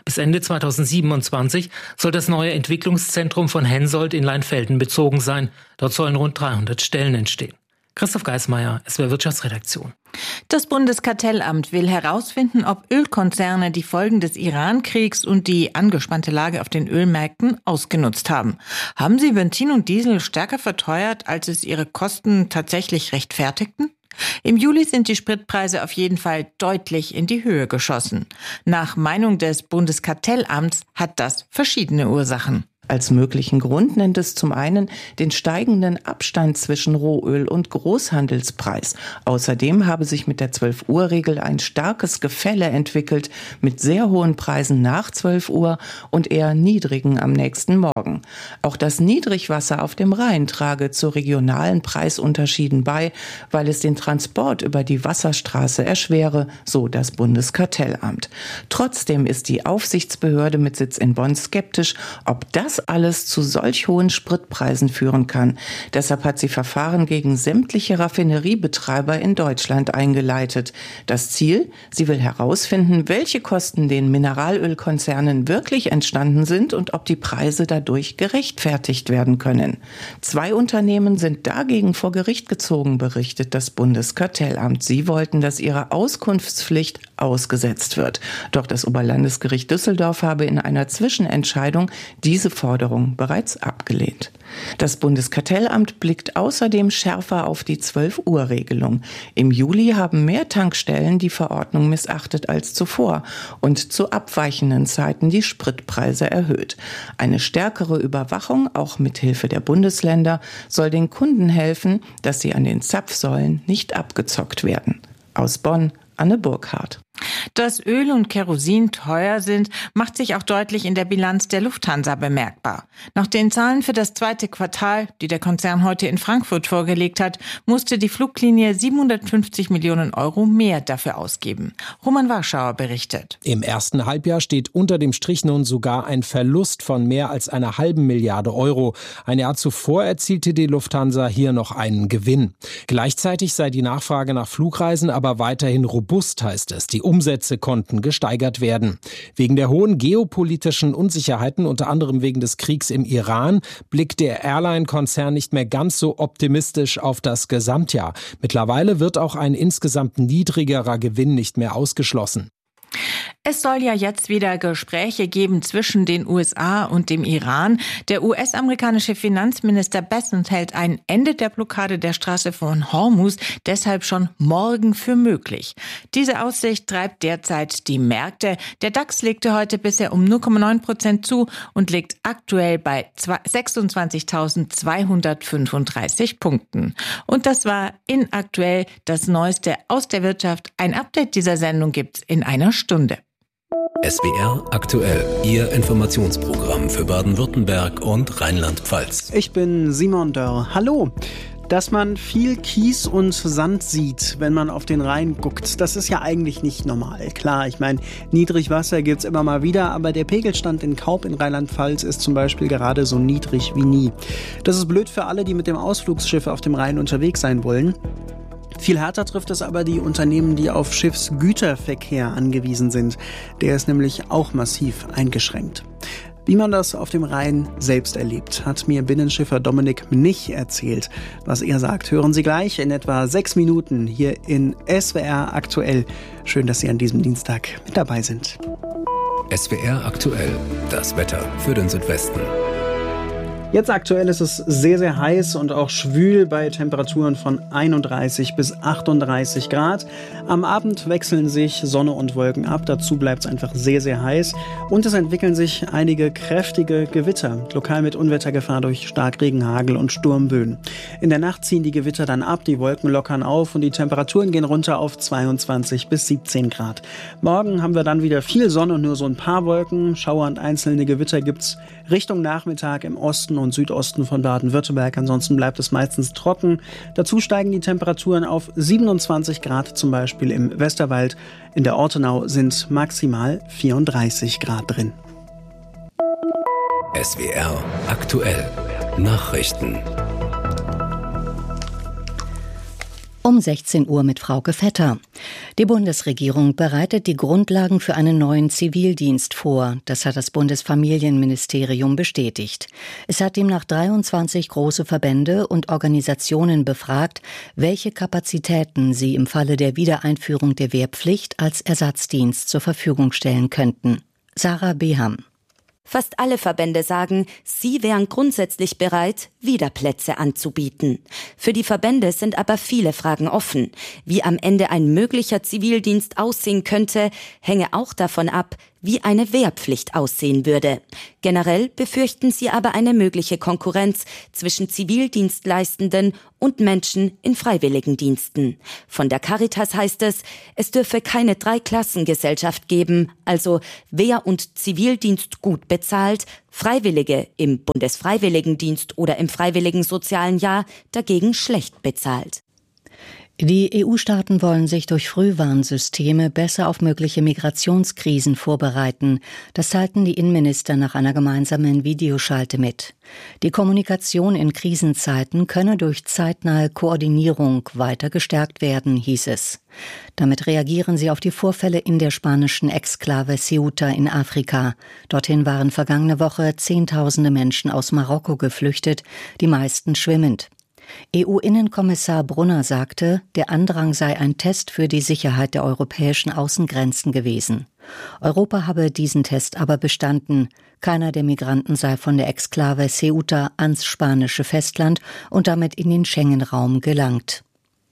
Bis Ende zweitausendsiebenundzwanzig soll das neue Entwicklungszentrum von Hensoldt in Leinfelden bezogen sein. Dort sollen rund dreihundert Stellen entstehen. Christoph Geismeier, S W R Wirtschaftsredaktion. Das Bundeskartellamt will herausfinden, ob Ölkonzerne die Folgen des Iran-Kriegs und die angespannte Lage auf den Ölmärkten ausgenutzt haben. Haben sie Benzin und Diesel stärker verteuert, als es ihre Kosten tatsächlich rechtfertigten? Im Juli sind die Spritpreise auf jeden Fall deutlich in die Höhe geschossen. Nach Meinung des Bundeskartellamts hat das verschiedene Ursachen. Als möglichen Grund nennt es zum einen den steigenden Abstand zwischen Rohöl und Großhandelspreis. Außerdem habe sich mit der zwölf-Uhr-Regel ein starkes Gefälle entwickelt mit sehr hohen Preisen nach zwölf Uhr und eher niedrigen am nächsten Morgen. Auch das Niedrigwasser auf dem Rhein trage zu regionalen Preisunterschieden bei, weil es den Transport über die Wasserstraße erschwere, so das Bundeskartellamt. Trotzdem ist die Aufsichtsbehörde mit Sitz in Bonn skeptisch, ob das alles zu solch hohen Spritpreisen führen kann. Deshalb hat sie Verfahren gegen sämtliche Raffineriebetreiber in Deutschland eingeleitet. Das Ziel? Sie will herausfinden, welche Kosten den Mineralölkonzernen wirklich entstanden sind und ob die Preise dadurch gerechtfertigt werden können. Zwei Unternehmen sind dagegen vor Gericht gezogen, berichtet das Bundeskartellamt. Sie wollten, dass ihre Auskunftspflicht ausgesetzt wird. Doch das Oberlandesgericht Düsseldorf habe in einer Zwischenentscheidung diese Forderung bereits abgelehnt. Das Bundeskartellamt blickt außerdem schärfer auf die zwölf-Uhr-Regelung. Im Juli haben mehr Tankstellen die Verordnung missachtet als zuvor und zu abweichenden Zeiten die Spritpreise erhöht. Eine stärkere Überwachung, auch mit Hilfe der Bundesländer, soll den Kunden helfen, dass sie an den Zapfsäulen nicht abgezockt werden. Aus Bonn, Anne Burkhardt. Dass Öl und Kerosin teuer sind, macht sich auch deutlich in der Bilanz der Lufthansa bemerkbar. Nach den Zahlen für das zweite Quartal, die der Konzern heute in Frankfurt vorgelegt hat, musste die Fluglinie siebenhundertfünfzig Millionen Euro mehr dafür ausgeben. Roman Warschauer berichtet. Im ersten Halbjahr steht unter dem Strich nun sogar ein Verlust von mehr als einer halben Milliarde Euro. Ein Jahr zuvor erzielte die Lufthansa hier noch einen Gewinn. Gleichzeitig sei die Nachfrage nach Flugreisen aber weiterhin robust, heißt es. Die Umsätze konnten gesteigert werden. Wegen der hohen geopolitischen Unsicherheiten, unter anderem wegen des Kriegs im Iran, blickt der Airline-Konzern nicht mehr ganz so optimistisch auf das Gesamtjahr. Mittlerweile wird auch ein insgesamt niedrigerer Gewinn nicht mehr ausgeschlossen. Es soll ja jetzt wieder Gespräche geben zwischen den U S A und dem Iran. Der U S-amerikanische Finanzminister Bessent hält ein Ende der Blockade der Straße von Hormuz deshalb schon morgen für möglich. Diese Aussicht treibt derzeit die Märkte. Der DAX legte heute bisher um null Komma neun Prozent zu und liegt aktuell bei sechsundzwanzigtausendzweihundertfünfunddreißig Punkten. Und das war in aktuell das Neueste aus der Wirtschaft. Ein Update dieser Sendung gibt's in einer Stunde. S W R aktuell, Ihr Informationsprogramm für Baden-Württemberg und Rheinland-Pfalz. Ich bin Simon Dörr. Hallo. Dass man viel Kies und Sand sieht, wenn man auf den Rhein guckt, das ist ja eigentlich nicht normal. Klar, ich meine, Niedrigwasser gibt's immer mal wieder, aber der Pegelstand in Kaup in Rheinland-Pfalz ist zum Beispiel gerade so niedrig wie nie. Das ist blöd für alle, die mit dem Ausflugsschiff auf dem Rhein unterwegs sein wollen. Viel härter trifft es aber die Unternehmen, die auf Schiffsgüterverkehr angewiesen sind. Der ist nämlich auch massiv eingeschränkt. Wie man das auf dem Rhein selbst erlebt, hat mir Binnenschiffer Dominik Mnich erzählt. Was er sagt, hören Sie gleich in etwa sechs Minuten hier in S W R aktuell. Schön, dass Sie an diesem Dienstag mit dabei sind. S W R aktuell, das Wetter für den Südwesten. Jetzt aktuell ist es sehr, sehr heiß und auch schwül bei Temperaturen von einunddreißig bis achtunddreißig Grad. Am Abend wechseln sich Sonne und Wolken ab. Dazu bleibt es einfach sehr, sehr heiß. Und es entwickeln sich einige kräftige Gewitter, lokal mit Unwettergefahr durch Starkregen, Hagel und Sturmböen. In der Nacht ziehen die Gewitter dann ab, die Wolken lockern auf und die Temperaturen gehen runter auf zweiundzwanzig bis siebzehn Grad. Morgen haben wir dann wieder viel Sonne und nur so ein paar Wolken. Schauer und einzelne Gewitter gibt's Richtung Nachmittag im Osten und Südosten von Baden-Württemberg. Ansonsten bleibt es meistens trocken. Dazu steigen die Temperaturen auf siebenundzwanzig Grad, zum Beispiel im Westerwald. In der Ortenau sind maximal vierunddreißig Grad drin. S W R aktuell. Nachrichten. Um sechzehn Uhr mit Frauke Vetter. Die Bundesregierung bereitet die Grundlagen für einen neuen Zivildienst vor. Das hat das Bundesfamilienministerium bestätigt. Es hat demnach dreiundzwanzig große Verbände und Organisationen befragt, welche Kapazitäten sie im Falle der Wiedereinführung der Wehrpflicht als Ersatzdienst zur Verfügung stellen könnten. Sarah Beham. Fast alle Verbände sagen, sie wären grundsätzlich bereit, wieder Plätze anzubieten. Für die Verbände sind aber viele Fragen offen. Wie am Ende ein möglicher Zivildienst aussehen könnte, hänge auch davon ab, wie eine Wehrpflicht aussehen würde. Generell befürchten sie aber eine mögliche Konkurrenz zwischen Zivildienstleistenden und Menschen in Freiwilligendiensten. Von der Caritas heißt es, es dürfe keine Dreiklassengesellschaft geben, also Wehr- und Zivildienst gut bezahlt, Freiwillige im Bundesfreiwilligendienst oder im Freiwilligen Sozialen Jahr dagegen schlecht bezahlt. Die E U-Staaten wollen sich durch Frühwarnsysteme besser auf mögliche Migrationskrisen vorbereiten. Das teilten die Innenminister nach einer gemeinsamen Videoschalte mit. Die Kommunikation in Krisenzeiten könne durch zeitnahe Koordinierung weiter gestärkt werden, hieß es. Damit reagieren sie auf die Vorfälle in der spanischen Exklave Ceuta in Afrika. Dorthin waren vergangene Woche Zehntausende Menschen aus Marokko geflüchtet, die meisten schwimmend. E U-Innenkommissar Brunner sagte, der Andrang sei ein Test für die Sicherheit der europäischen Außengrenzen gewesen. Europa habe diesen Test aber bestanden. Keiner der Migranten sei von der Exklave Ceuta ans spanische Festland und damit in den Schengen-Raum gelangt.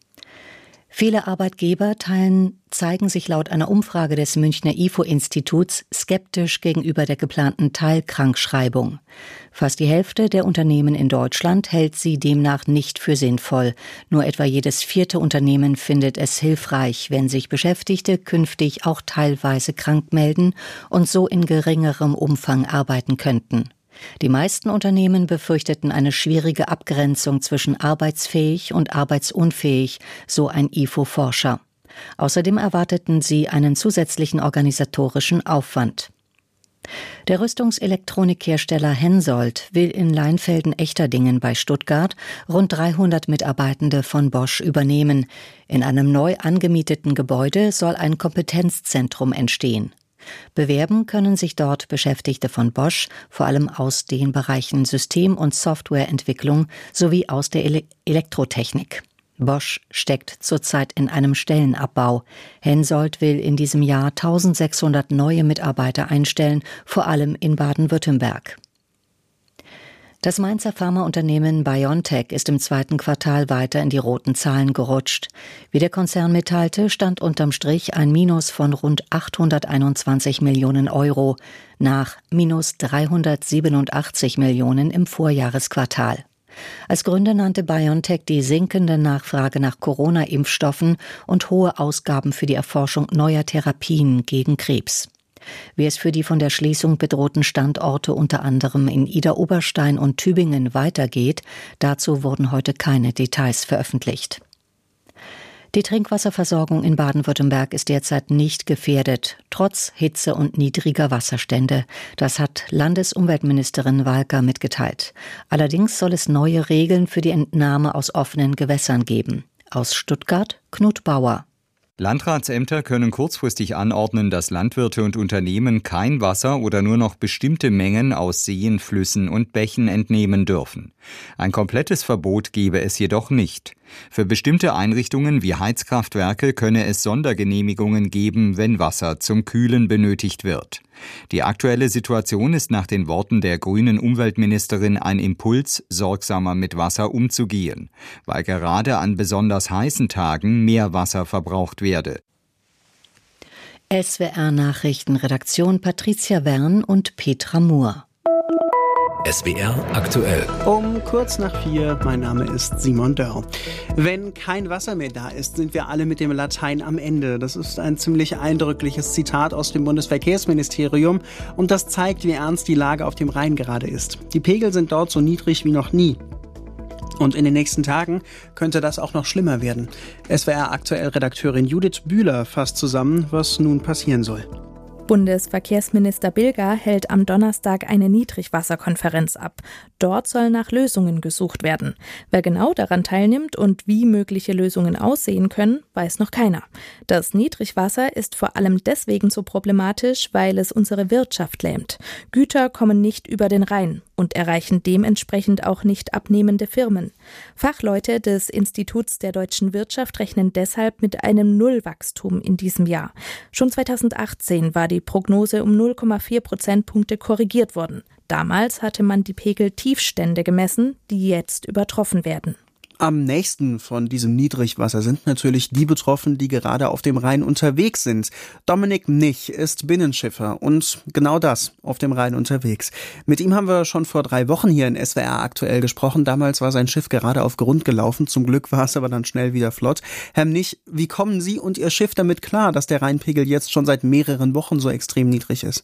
Viele Arbeitgeber teilen, zeigen sich laut einer Umfrage des Münchner I F O-Instituts skeptisch gegenüber der geplanten Teilkrankschreibung. Fast die Hälfte der Unternehmen in Deutschland hält sie demnach nicht für sinnvoll. Nur etwa jedes vierte Unternehmen findet es hilfreich, wenn sich Beschäftigte künftig auch teilweise krank melden und so in geringerem Umfang arbeiten könnten. Die meisten Unternehmen befürchteten eine schwierige Abgrenzung zwischen arbeitsfähig und arbeitsunfähig, so ein I F O-Forscher. Außerdem erwarteten sie einen zusätzlichen organisatorischen Aufwand. Der Rüstungselektronikhersteller Hensoldt will in Leinfelden-Echterdingen bei Stuttgart rund dreihundert Mitarbeitende von Bosch übernehmen. In einem neu angemieteten Gebäude soll ein Kompetenzzentrum entstehen. Bewerben können sich dort Beschäftigte von Bosch, vor allem aus den Bereichen System- und Softwareentwicklung sowie aus der Ele- Elektrotechnik. Bosch steckt zurzeit in einem Stellenabbau. Hensoldt will in diesem Jahr eintausendsechshundert neue Mitarbeiter einstellen, vor allem in Baden-Württemberg. Das Mainzer Pharmaunternehmen BioNTech ist im zweiten Quartal weiter in die roten Zahlen gerutscht. Wie der Konzern mitteilte, stand unterm Strich ein Minus von rund achthunderteinundzwanzig Millionen Euro nach minus dreihundertsiebenundachtzig Millionen im Vorjahresquartal. Als Gründe nannte BioNTech die sinkende Nachfrage nach Corona-Impfstoffen und hohe Ausgaben für die Erforschung neuer Therapien gegen Krebs. Wie es für die von der Schließung bedrohten Standorte unter anderem in Idar-Oberstein und Tübingen weitergeht, dazu wurden heute keine Details veröffentlicht. Die Trinkwasserversorgung in Baden-Württemberg ist derzeit nicht gefährdet, trotz Hitze und niedriger Wasserstände. Das hat Landesumweltministerin Walker mitgeteilt. Allerdings soll es neue Regeln für die Entnahme aus offenen Gewässern geben. Aus Stuttgart, Knut Bauer. Landratsämter können kurzfristig anordnen, dass Landwirte und Unternehmen kein Wasser oder nur noch bestimmte Mengen aus Seen, Flüssen und Bächen entnehmen dürfen. Ein komplettes Verbot gebe es jedoch nicht. Für bestimmte Einrichtungen wie Heizkraftwerke könne es Sondergenehmigungen geben, wenn Wasser zum Kühlen benötigt wird. Die aktuelle Situation ist nach den Worten der grünen Umweltministerin ein Impuls, sorgsamer mit Wasser umzugehen, weil gerade an besonders heißen Tagen mehr Wasser verbraucht werde. S W R-Nachrichtenredaktion Patricia Wern und Petra Mohr. S W R aktuell. Um kurz nach vier, mein Name ist Simon Dörr. Wenn kein Wasser mehr da ist, sind wir alle mit dem Latein am Ende. Das ist ein ziemlich eindrückliches Zitat aus dem Bundesverkehrsministerium und das zeigt, wie ernst die Lage auf dem Rhein gerade ist. Die Pegel sind dort so niedrig wie noch nie. Und in den nächsten Tagen könnte das auch noch schlimmer werden. S W R aktuell Redakteurin Judith Bühler fasst zusammen, was nun passieren soll. Bundesverkehrsminister Bilger hält am Donnerstag eine Niedrigwasserkonferenz ab. Dort soll nach Lösungen gesucht werden. Wer genau daran teilnimmt und wie mögliche Lösungen aussehen können, weiß noch keiner. Das Niedrigwasser ist vor allem deswegen so problematisch, weil es unsere Wirtschaft lähmt. Güter kommen nicht über den Rhein und erreichen dementsprechend auch nicht abnehmende Firmen. Fachleute des Instituts der deutschen Wirtschaft rechnen deshalb mit einem Nullwachstum in diesem Jahr. Schon zweitausendachtzehn war die Prognose um null Komma vier Prozentpunkte korrigiert worden. Damals hatte man die Pegeltiefstände gemessen, die jetzt übertroffen werden. Am nächsten von diesem Niedrigwasser sind natürlich die betroffen, die gerade auf dem Rhein unterwegs sind. Dominik Nich ist Binnenschiffer und genau das, auf dem Rhein unterwegs. Mit ihm haben wir schon vor drei Wochen hier in S W R aktuell gesprochen. Damals war sein Schiff gerade auf Grund gelaufen. Zum Glück war es aber dann schnell wieder flott. Herr Nich, wie kommen Sie und Ihr Schiff damit klar, dass der Rheinpegel jetzt schon seit mehreren Wochen so extrem niedrig ist?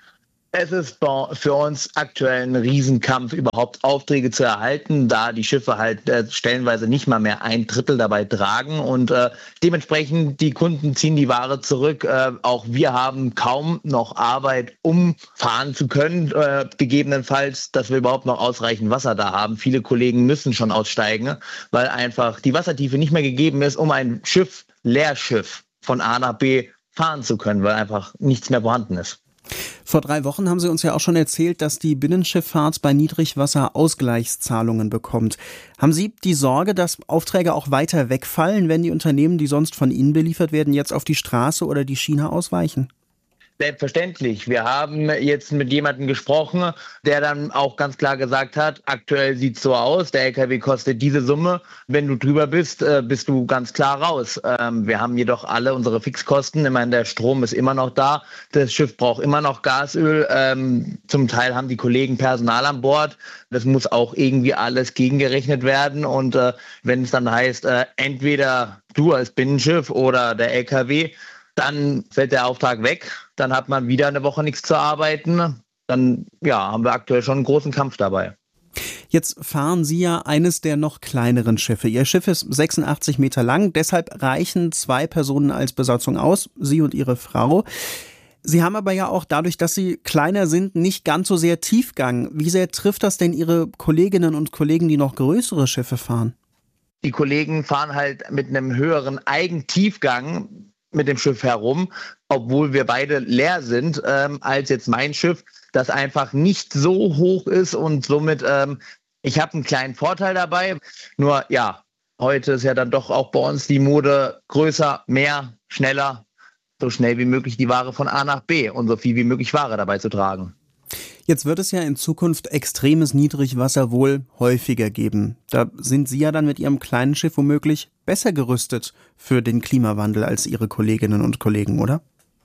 Es ist für uns aktuell ein Riesenkampf, überhaupt Aufträge zu erhalten, da die Schiffe halt äh, stellenweise nicht mal mehr ein Drittel dabei tragen und äh, dementsprechend die Kunden ziehen die Ware zurück. Äh, auch wir haben kaum noch Arbeit, um fahren zu können, äh, gegebenenfalls, dass wir überhaupt noch ausreichend Wasser da haben. Viele Kollegen müssen schon aussteigen, weil einfach die Wassertiefe nicht mehr gegeben ist, um ein Schiff, Leerschiff von A nach B fahren zu können, weil einfach nichts mehr vorhanden ist. Vor drei Wochen haben Sie uns ja auch schon erzählt, dass die Binnenschifffahrt bei Niedrigwasser Ausgleichszahlungen bekommt. Haben Sie die Sorge, dass Aufträge auch weiter wegfallen, wenn die Unternehmen, die sonst von Ihnen beliefert werden, jetzt auf die Straße oder die Schiene ausweichen? Selbstverständlich. Wir haben jetzt mit jemandem gesprochen, der dann auch ganz klar gesagt hat, aktuell sieht es so aus, der L K W kostet diese Summe. Wenn du drüber bist, bist du ganz klar raus. Wir haben jedoch alle unsere Fixkosten. Ich meine, der Strom ist immer noch da. Das Schiff braucht immer noch Gasöl. Zum Teil haben die Kollegen Personal an Bord. Das muss auch irgendwie alles gegengerechnet werden. Und wenn es dann heißt, entweder du als Binnenschiff oder der L K W, dann fällt der Auftrag weg, dann hat man wieder eine Woche nichts zu arbeiten. Dann ja, haben wir aktuell schon einen großen Kampf dabei. Jetzt fahren Sie ja eines der noch kleineren Schiffe. Ihr Schiff ist sechsundachtzig Meter lang, deshalb reichen zwei Personen als Besatzung aus, Sie und Ihre Frau. Sie haben aber ja auch dadurch, dass Sie kleiner sind, nicht ganz so sehr Tiefgang. Wie sehr trifft das denn Ihre Kolleginnen und Kollegen, die noch größere Schiffe fahren? Die Kollegen fahren halt mit einem höheren Eigentiefgang mit dem Schiff herum, obwohl wir beide leer sind, ähm, als jetzt mein Schiff, das einfach nicht so hoch ist und somit, ähm, ich habe einen kleinen Vorteil dabei. Nur ja, heute ist ja dann doch auch bei uns die Mode größer, mehr, schneller, so schnell wie möglich die Ware von A nach B und so viel wie möglich Ware dabei zu tragen. Jetzt wird es ja in Zukunft extremes Niedrigwasser wohl häufiger geben. Da sind Sie ja dann mit Ihrem kleinen Schiff womöglich besser gerüstet für den Klimawandel als Ihre Kolleginnen und Kollegen, oder?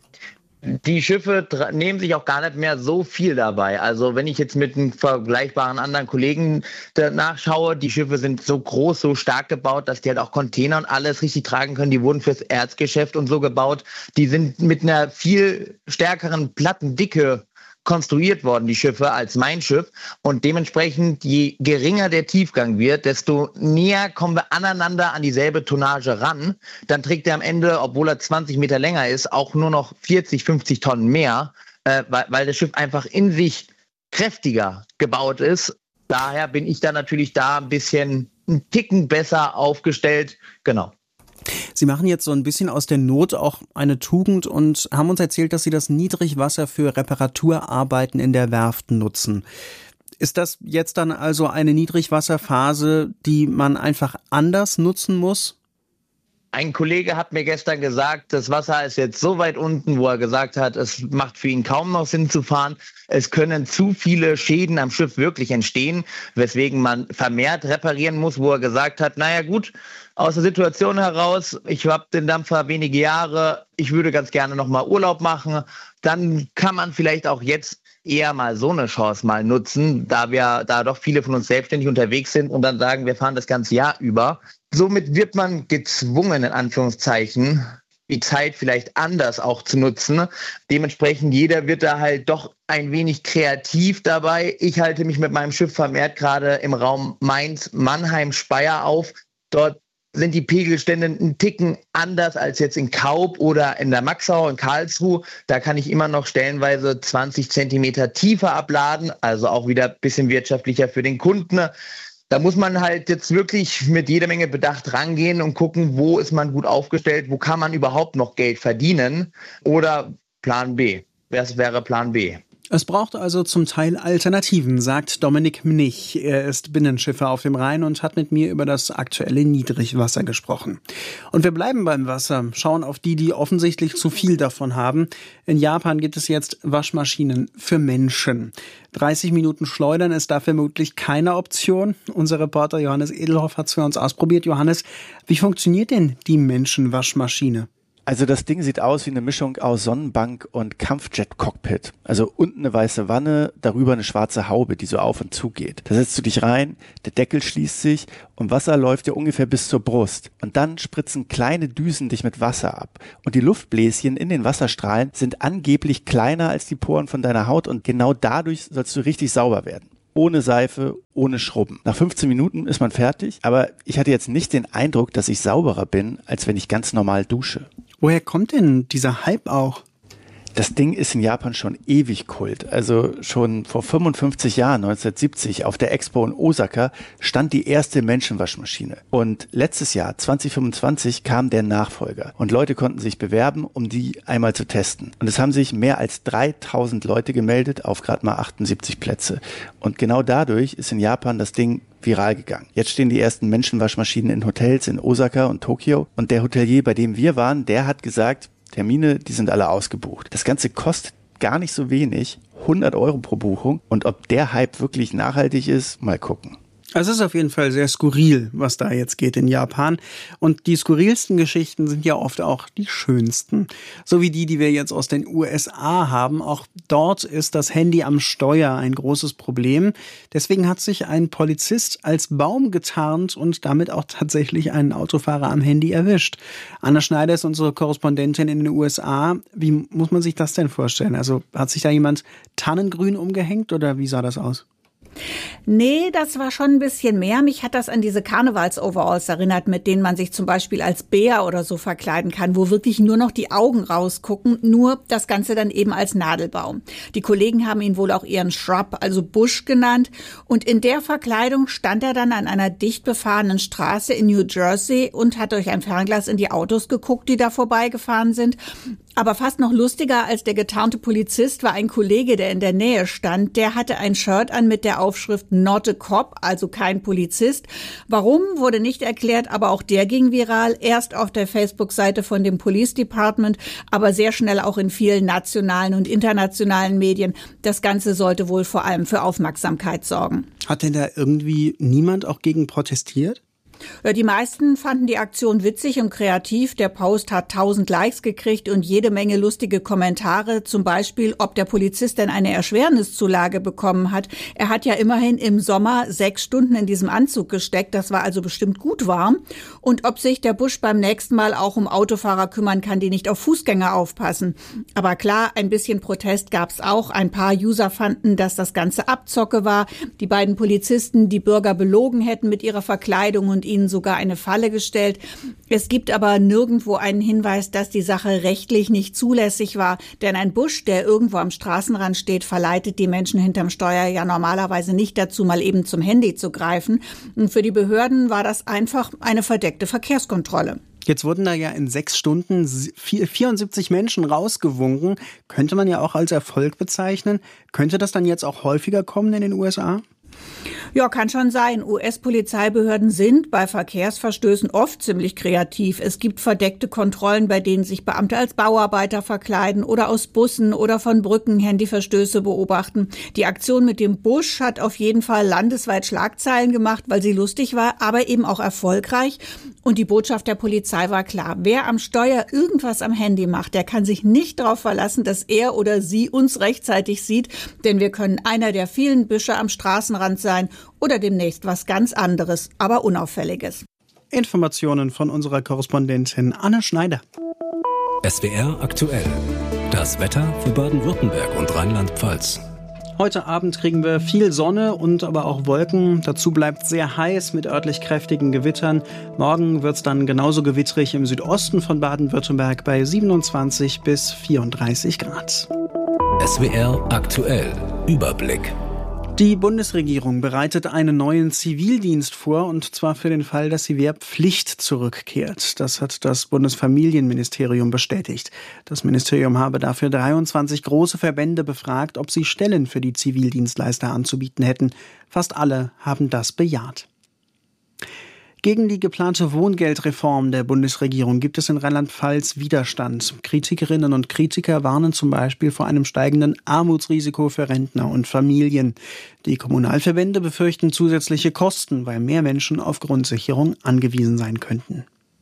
Die Schiffe nehmen sich auch gar nicht mehr so viel dabei. Also wenn ich jetzt mit einem vergleichbaren anderen Kollegen nachschaue, die Schiffe sind so groß, so stark gebaut, dass die halt auch Container und alles richtig tragen können. Die wurden fürs Erzgeschäft und so gebaut. Die sind mit einer viel stärkeren Plattendicke konstruiert worden, die Schiffe, als mein Schiff. Und dementsprechend, je geringer der Tiefgang wird, desto näher kommen wir aneinander an dieselbe Tonnage ran. Dann trägt er am Ende, obwohl er zwanzig Meter länger ist, auch nur noch vierzig, fünfzig Tonnen mehr, äh, weil, weil das Schiff einfach in sich kräftiger gebaut ist. Daher bin ich da natürlich da ein bisschen einen Ticken besser aufgestellt. Genau. Sie machen jetzt so ein bisschen aus der Not auch eine Tugend und haben uns erzählt, dass Sie das Niedrigwasser für Reparaturarbeiten in der Werft nutzen. Ist das jetzt dann also eine Niedrigwasserphase, die man einfach anders nutzen muss? Ein Kollege hat mir gestern gesagt, das Wasser ist jetzt so weit unten, wo er gesagt hat, es macht für ihn kaum noch Sinn zu fahren. Es können zu viele Schäden am Schiff wirklich entstehen, weswegen man vermehrt reparieren muss, wo er gesagt hat, naja gut, aus der Situation heraus, ich habe den Dampfer wenige Jahre, ich würde ganz gerne nochmal Urlaub machen. Dann kann man vielleicht auch jetzt eher mal so eine Chance mal nutzen, da wir da doch viele von uns selbstständig unterwegs sind und dann sagen, wir fahren das ganze Jahr über. Somit wird man gezwungen, in Anführungszeichen, die Zeit vielleicht anders auch zu nutzen. Dementsprechend, jeder wird da halt doch ein wenig kreativ dabei. Ich halte mich mit meinem Schiff vermehrt gerade im Raum Mainz, Mannheim, Speyer auf. Dort sind die Pegelstände einen Ticken anders als jetzt in Kaub oder in der Maxau in Karlsruhe. Da kann ich immer noch stellenweise zwanzig Zentimeter tiefer abladen, also auch wieder ein bisschen wirtschaftlicher für den Kunden. Da muss man halt jetzt wirklich mit jeder Menge Bedacht rangehen und gucken, wo ist man gut aufgestellt, wo kann man überhaupt noch Geld verdienen oder Plan B. Was wäre Plan B? Es braucht also zum Teil Alternativen, sagt Dominik Mnich. Er ist Binnenschiffer auf dem Rhein und hat mit mir über das aktuelle Niedrigwasser gesprochen. Und wir bleiben beim Wasser, schauen auf die, die offensichtlich zu viel davon haben. In Japan gibt es jetzt Waschmaschinen für Menschen. dreißig Minuten schleudern ist da vermutlich keine Option. Unser Reporter Johannes Edelhoff hat es für uns ausprobiert. Johannes, wie funktioniert denn die Menschenwaschmaschine? Also das Ding sieht aus wie eine Mischung aus Sonnenbank und Kampfjet-Cockpit. Also unten eine weiße Wanne, darüber eine schwarze Haube, die so auf und zu geht. Da setzt du dich rein, der Deckel schließt sich und Wasser läuft dir ungefähr bis zur Brust. Und dann spritzen kleine Düsen dich mit Wasser ab. Und die Luftbläschen in den Wasserstrahlen sind angeblich kleiner als die Poren von deiner Haut und genau dadurch sollst du richtig sauber werden. Ohne Seife, ohne Schrubben. Nach fünfzehn Minuten ist man fertig, aber ich hatte jetzt nicht den Eindruck, dass ich sauberer bin, als wenn ich ganz normal dusche. Woher kommt denn dieser Hype auch? Das Ding ist in Japan schon ewig Kult. Also schon vor fünfundfünfzig Jahren, neunzehnhundertsiebzig, auf der Expo in Osaka stand die erste Menschenwaschmaschine. Und letztes Jahr, zwanzig fünfundzwanzig, kam der Nachfolger. Und Leute konnten sich bewerben, um die einmal zu testen. Und es haben sich mehr als dreitausend Leute gemeldet auf gerade mal achtundsiebzig Plätze. Und genau dadurch ist in Japan das Ding viral gegangen. Jetzt stehen die ersten Menschenwaschmaschinen in Hotels in Osaka und Tokio. Und der Hotelier, bei dem wir waren, der hat gesagt, Termine, die sind alle ausgebucht. Das Ganze kostet gar nicht so wenig, hundert Euro pro Buchung. Und ob der Hype wirklich nachhaltig ist, mal gucken. Also es ist auf jeden Fall sehr skurril, was da jetzt geht in Japan. Und die skurrilsten Geschichten sind ja oft auch die schönsten. So wie die, die wir jetzt aus den U S A haben. Auch dort ist das Handy am Steuer ein großes Problem. Deswegen hat sich ein Polizist als Baum getarnt und damit auch tatsächlich einen Autofahrer am Handy erwischt. Anna Schneider ist unsere Korrespondentin in den U S A. Wie muss man sich das denn vorstellen? Also hat sich da jemand tannengrün umgehängt oder wie sah das aus? Nee, das war schon ein bisschen mehr. Mich hat das an diese Karnevals-Overalls erinnert, mit denen man sich zum Beispiel als Bär oder so verkleiden kann, wo wirklich nur noch die Augen rausgucken, nur das Ganze dann eben als Nadelbaum. Die Kollegen haben ihn wohl auch ihren Shrub, also Busch genannt. Und in der Verkleidung stand er dann an einer dicht befahrenen Straße in New Jersey und hat durch ein Fernglas in die Autos geguckt, die da vorbeigefahren sind. Aber fast noch lustiger als der getarnte Polizist war ein Kollege, der in der Nähe stand. Der hatte ein Shirt an mit der Aufschrift Not a Cop, also kein Polizist. Warum, wurde nicht erklärt, aber auch der ging viral. Erst auf der Facebook-Seite von dem Police Department, aber sehr schnell auch in vielen nationalen und internationalen Medien. Das Ganze sollte wohl vor allem für Aufmerksamkeit sorgen. Hat denn da irgendwie niemand auch gegen protestiert? Ja, die meisten fanden die Aktion witzig und kreativ. Der Post hat tausend Likes gekriegt und jede Menge lustige Kommentare. Zum Beispiel, ob der Polizist denn eine Erschwerniszulage bekommen hat. Er hat ja immerhin im Sommer sechs Stunden in diesem Anzug gesteckt. Das war also bestimmt gut warm. Und ob sich der Busch beim nächsten Mal auch um Autofahrer kümmern kann, die nicht auf Fußgänger aufpassen. Aber klar, ein bisschen Protest gab's auch. Ein paar User fanden, dass das Ganze Abzocke war. Die beiden Polizisten die Bürger belogen hätten mit ihrer Verkleidung und ihnen sogar eine Falle gestellt. Es gibt aber nirgendwo einen Hinweis, dass die Sache rechtlich nicht zulässig war. Denn ein Busch, der irgendwo am Straßenrand steht, verleitet die Menschen hinterm Steuer ja normalerweise nicht dazu, mal eben zum Handy zu greifen. Und für die Behörden war das einfach eine verdeckte Verkehrskontrolle. Jetzt wurden da ja in sechs Stunden vierundsiebzig Menschen rausgewunken. Könnte man ja auch als Erfolg bezeichnen. Könnte das dann jetzt auch häufiger kommen in den U S A? Ja, kann schon sein. U S-Polizeibehörden sind bei Verkehrsverstößen oft ziemlich kreativ. Es gibt verdeckte Kontrollen, bei denen sich Beamte als Bauarbeiter verkleiden oder aus Bussen oder von Brücken Handyverstöße beobachten. Die Aktion mit dem Busch hat auf jeden Fall landesweit Schlagzeilen gemacht, weil sie lustig war, aber eben auch erfolgreich. Und die Botschaft der Polizei war klar. Wer am Steuer irgendwas am Handy macht, der kann sich nicht darauf verlassen, dass er oder sie uns rechtzeitig sieht. Denn wir können einer der vielen Büsche am Straßenrand sein oder demnächst was ganz anderes, aber Unauffälliges. Informationen von unserer Korrespondentin Anne Schneider. S W R aktuell. Das Wetter für Baden-Württemberg und Rheinland-Pfalz. Heute Abend kriegen wir viel Sonne und aber auch Wolken. Dazu bleibt sehr heiß mit örtlich kräftigen Gewittern. Morgen wird es dann genauso gewittrig im Südosten von Baden-Württemberg bei siebenundzwanzig bis vierunddreißig Grad. S W R aktuell. Überblick. Die Bundesregierung bereitet einen neuen Zivildienst vor, und zwar für den Fall, dass die Wehrpflicht zurückkehrt. Das hat das Bundesfamilienministerium bestätigt. Das Ministerium habe dafür dreiundzwanzig große Verbände befragt, ob sie Stellen für die Zivildienstleister anzubieten hätten. Fast alle haben das bejaht. Gegen die geplante Wohngeldreform der Bundesregierung gibt es in Rheinland-Pfalz Widerstand. Kritikerinnen und Kritiker warnen zum Beispiel vor einem steigenden Armutsrisiko für Rentner und Familien. Die Kommunalverbände befürchten zusätzliche Kosten, weil mehr Menschen auf Grundsicherung angewiesen sein könnten.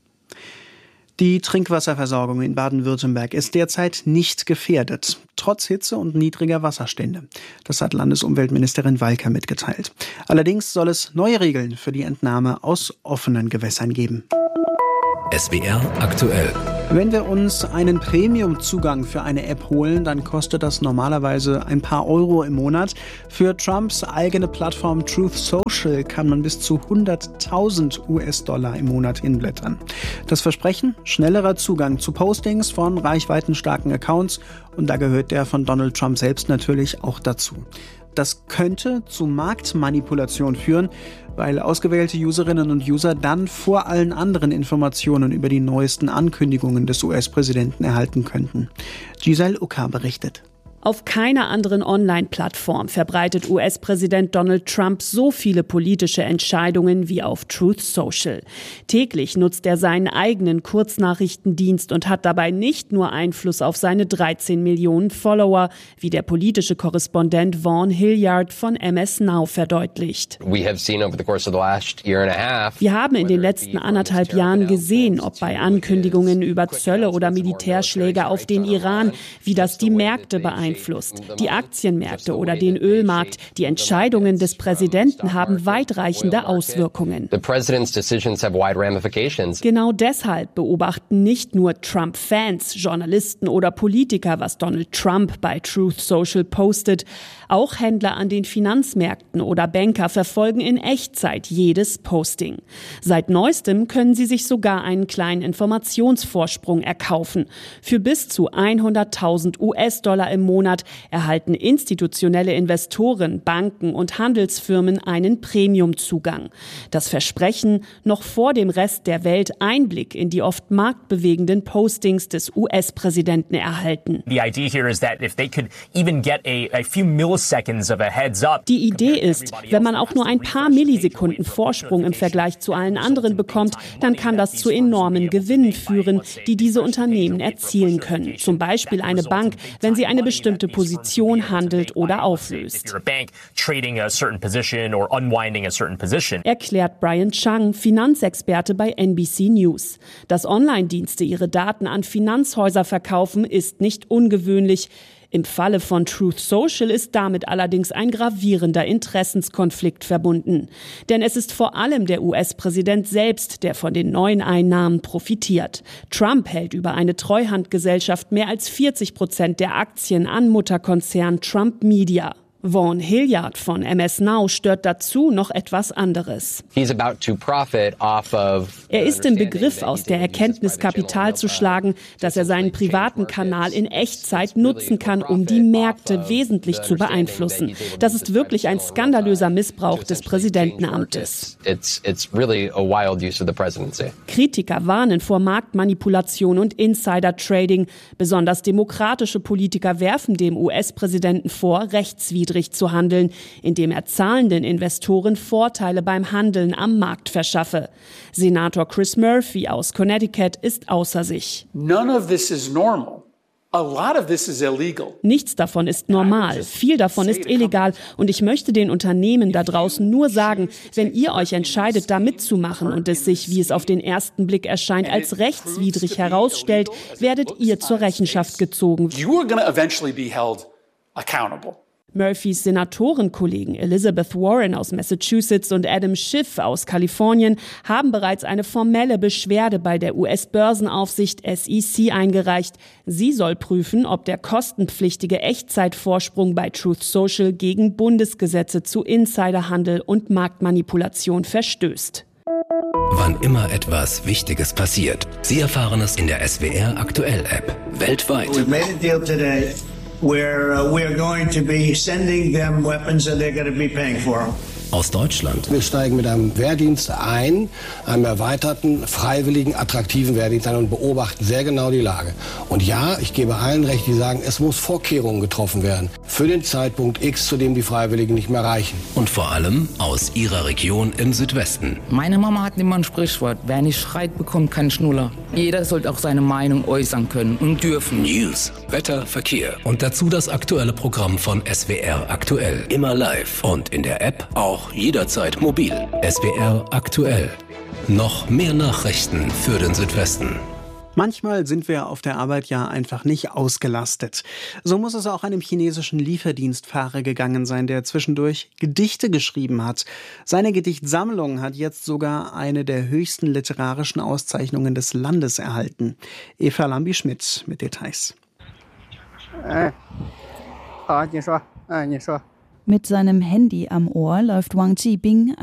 Die Trinkwasserversorgung in Baden-Württemberg ist derzeit nicht gefährdet, trotz Hitze und niedriger Wasserstände. Das hat Landesumweltministerin Walker mitgeteilt. Allerdings soll es neue Regeln für die Entnahme aus offenen Gewässern geben. S W R aktuell. Wenn wir uns einen Premium-Zugang für eine App holen, dann kostet das normalerweise ein paar Euro im Monat. Für Trumps eigene Plattform Truth Social kann man bis zu hunderttausend U S-Dollar im Monat hinblättern. Das Versprechen? Schnellerer Zugang zu Postings von reichweitenstarken Accounts, und da gehört der von Donald Trump selbst natürlich auch dazu. Das könnte zu Marktmanipulation führen, weil ausgewählte Userinnen und User dann vor allen anderen Informationen über die neuesten Ankündigungen des U S-Präsidenten erhalten könnten. Giselle Uka berichtet. Auf keiner anderen Online-Plattform verbreitet U S-Präsident Donald Trump so viele politische Entscheidungen wie auf Truth Social. Täglich nutzt er seinen eigenen Kurznachrichtendienst und hat dabei nicht nur Einfluss auf seine dreizehn Millionen Follower, wie der politische Korrespondent Vaughn Hilliard von M S Now verdeutlicht. Wir haben in den letzten anderthalb Jahren gesehen, ob bei Ankündigungen über Zölle oder Militärschläge auf den Iran, wie das die Märkte beeinflusst. Die Aktienmärkte oder den Ölmarkt. Die Entscheidungen des Präsidenten haben weitreichende Auswirkungen. Genau deshalb beobachten nicht nur Trump-Fans, Journalisten oder Politiker, was Donald Trump bei Truth Social postet. Auch Händler an den Finanzmärkten oder Banker verfolgen in Echtzeit jedes Posting. Seit neuestem können sie sich sogar einen kleinen Informationsvorsprung erkaufen. Für bis zu hunderttausend U S-Dollar im Monat erhalten institutionelle Investoren, Banken und Handelsfirmen einen Premiumzugang. Das Versprechen, noch vor dem Rest der Welt Einblick in die oft marktbewegenden Postings des U S-Präsidenten erhalten. Die Idee ist, wenn man auch nur ein paar Millisekunden Vorsprung im Vergleich zu allen anderen bekommt, dann kann das zu enormen Gewinnen führen, die diese Unternehmen erzielen können. Zum Beispiel eine Bank, wenn sie eine bestimmte Position handelt oder auflöst. Erklärt Brian Chang, Finanzexperte bei N B C News. Dass Online-Dienste ihre Daten an Finanzhäuser verkaufen, ist nicht ungewöhnlich. Im Falle von Truth Social ist damit allerdings ein gravierender Interessenskonflikt verbunden. Denn es ist vor allem der U S-Präsident selbst, der von den neuen Einnahmen profitiert. Trump hält über eine Treuhandgesellschaft mehr als vierzig Prozent der Aktien an Mutterkonzern Trump Media. Vaughn Hilliard von M S Now stört dazu noch etwas anderes. Er ist im Begriff, aus der Erkenntnis Kapital zu schlagen, dass er seinen privaten Kanal in Echtzeit nutzen kann, um die Märkte wesentlich zu beeinflussen. Das ist wirklich ein skandalöser Missbrauch des Präsidentenamtes. Kritiker warnen vor Marktmanipulation und Insider-Trading. Besonders demokratische Politiker werfen dem U S-Präsidenten vor, rechtswidrig zu handeln, indem er zahlenden Investoren Vorteile beim Handeln am Markt verschaffe. Senator Chris Murphy aus Connecticut ist außer sich. None of this is normal. A lot of this is illegal. Nichts davon ist normal, viel davon ist illegal, und ich möchte den Unternehmen da draußen nur sagen, wenn ihr euch entscheidet, da mitzumachen und es sich, wie es auf den ersten Blick erscheint, als rechtswidrig herausstellt, werdet ihr zur Rechenschaft gezogen. You are going to eventually be held accountable. Murphys Senatorenkollegen Elizabeth Warren aus Massachusetts und Adam Schiff aus Kalifornien haben bereits eine formelle Beschwerde bei der U S-Börsenaufsicht S E C eingereicht. Sie soll prüfen, ob der kostenpflichtige Echtzeitvorsprung bei Truth Social gegen Bundesgesetze zu Insiderhandel und Marktmanipulation verstößt. Wann immer etwas Wichtiges passiert, Sie erfahren es in der S W R Aktuell App. Weltweit. We've made a deal today where uh, we are going to be sending them weapons and they're going to be paying for them. Aus Deutschland. Wir steigen mit einem Wehrdienst ein, einem erweiterten, freiwilligen, attraktiven Wehrdienst ein und beobachten sehr genau die Lage. Und ja, ich gebe allen recht, die sagen, es muss Vorkehrungen getroffen werden für den Zeitpunkt X, zu dem die Freiwilligen nicht mehr reichen. Und vor allem aus Ihrer Region im Südwesten. Meine Mama hat immer ein Sprichwort, wer nicht schreit, bekommt keinen Schnuller. Jeder sollte auch seine Meinung äußern können und dürfen. News, Wetter, Verkehr und dazu das aktuelle Programm von S W R Aktuell. Immer live und in der App auch jederzeit mobil. S W R Aktuell. Noch mehr Nachrichten für den Südwesten. Manchmal sind wir auf der Arbeit ja einfach nicht ausgelastet. So muss es auch einem chinesischen Lieferdienstfahrer gegangen sein, der zwischendurch Gedichte geschrieben hat. Seine Gedichtsammlung hat jetzt sogar eine der höchsten literarischen Auszeichnungen des Landes erhalten. Eva Lambi-Schmidt mit Details. Mit seinem Handy am Ohr läuft Wang Jibing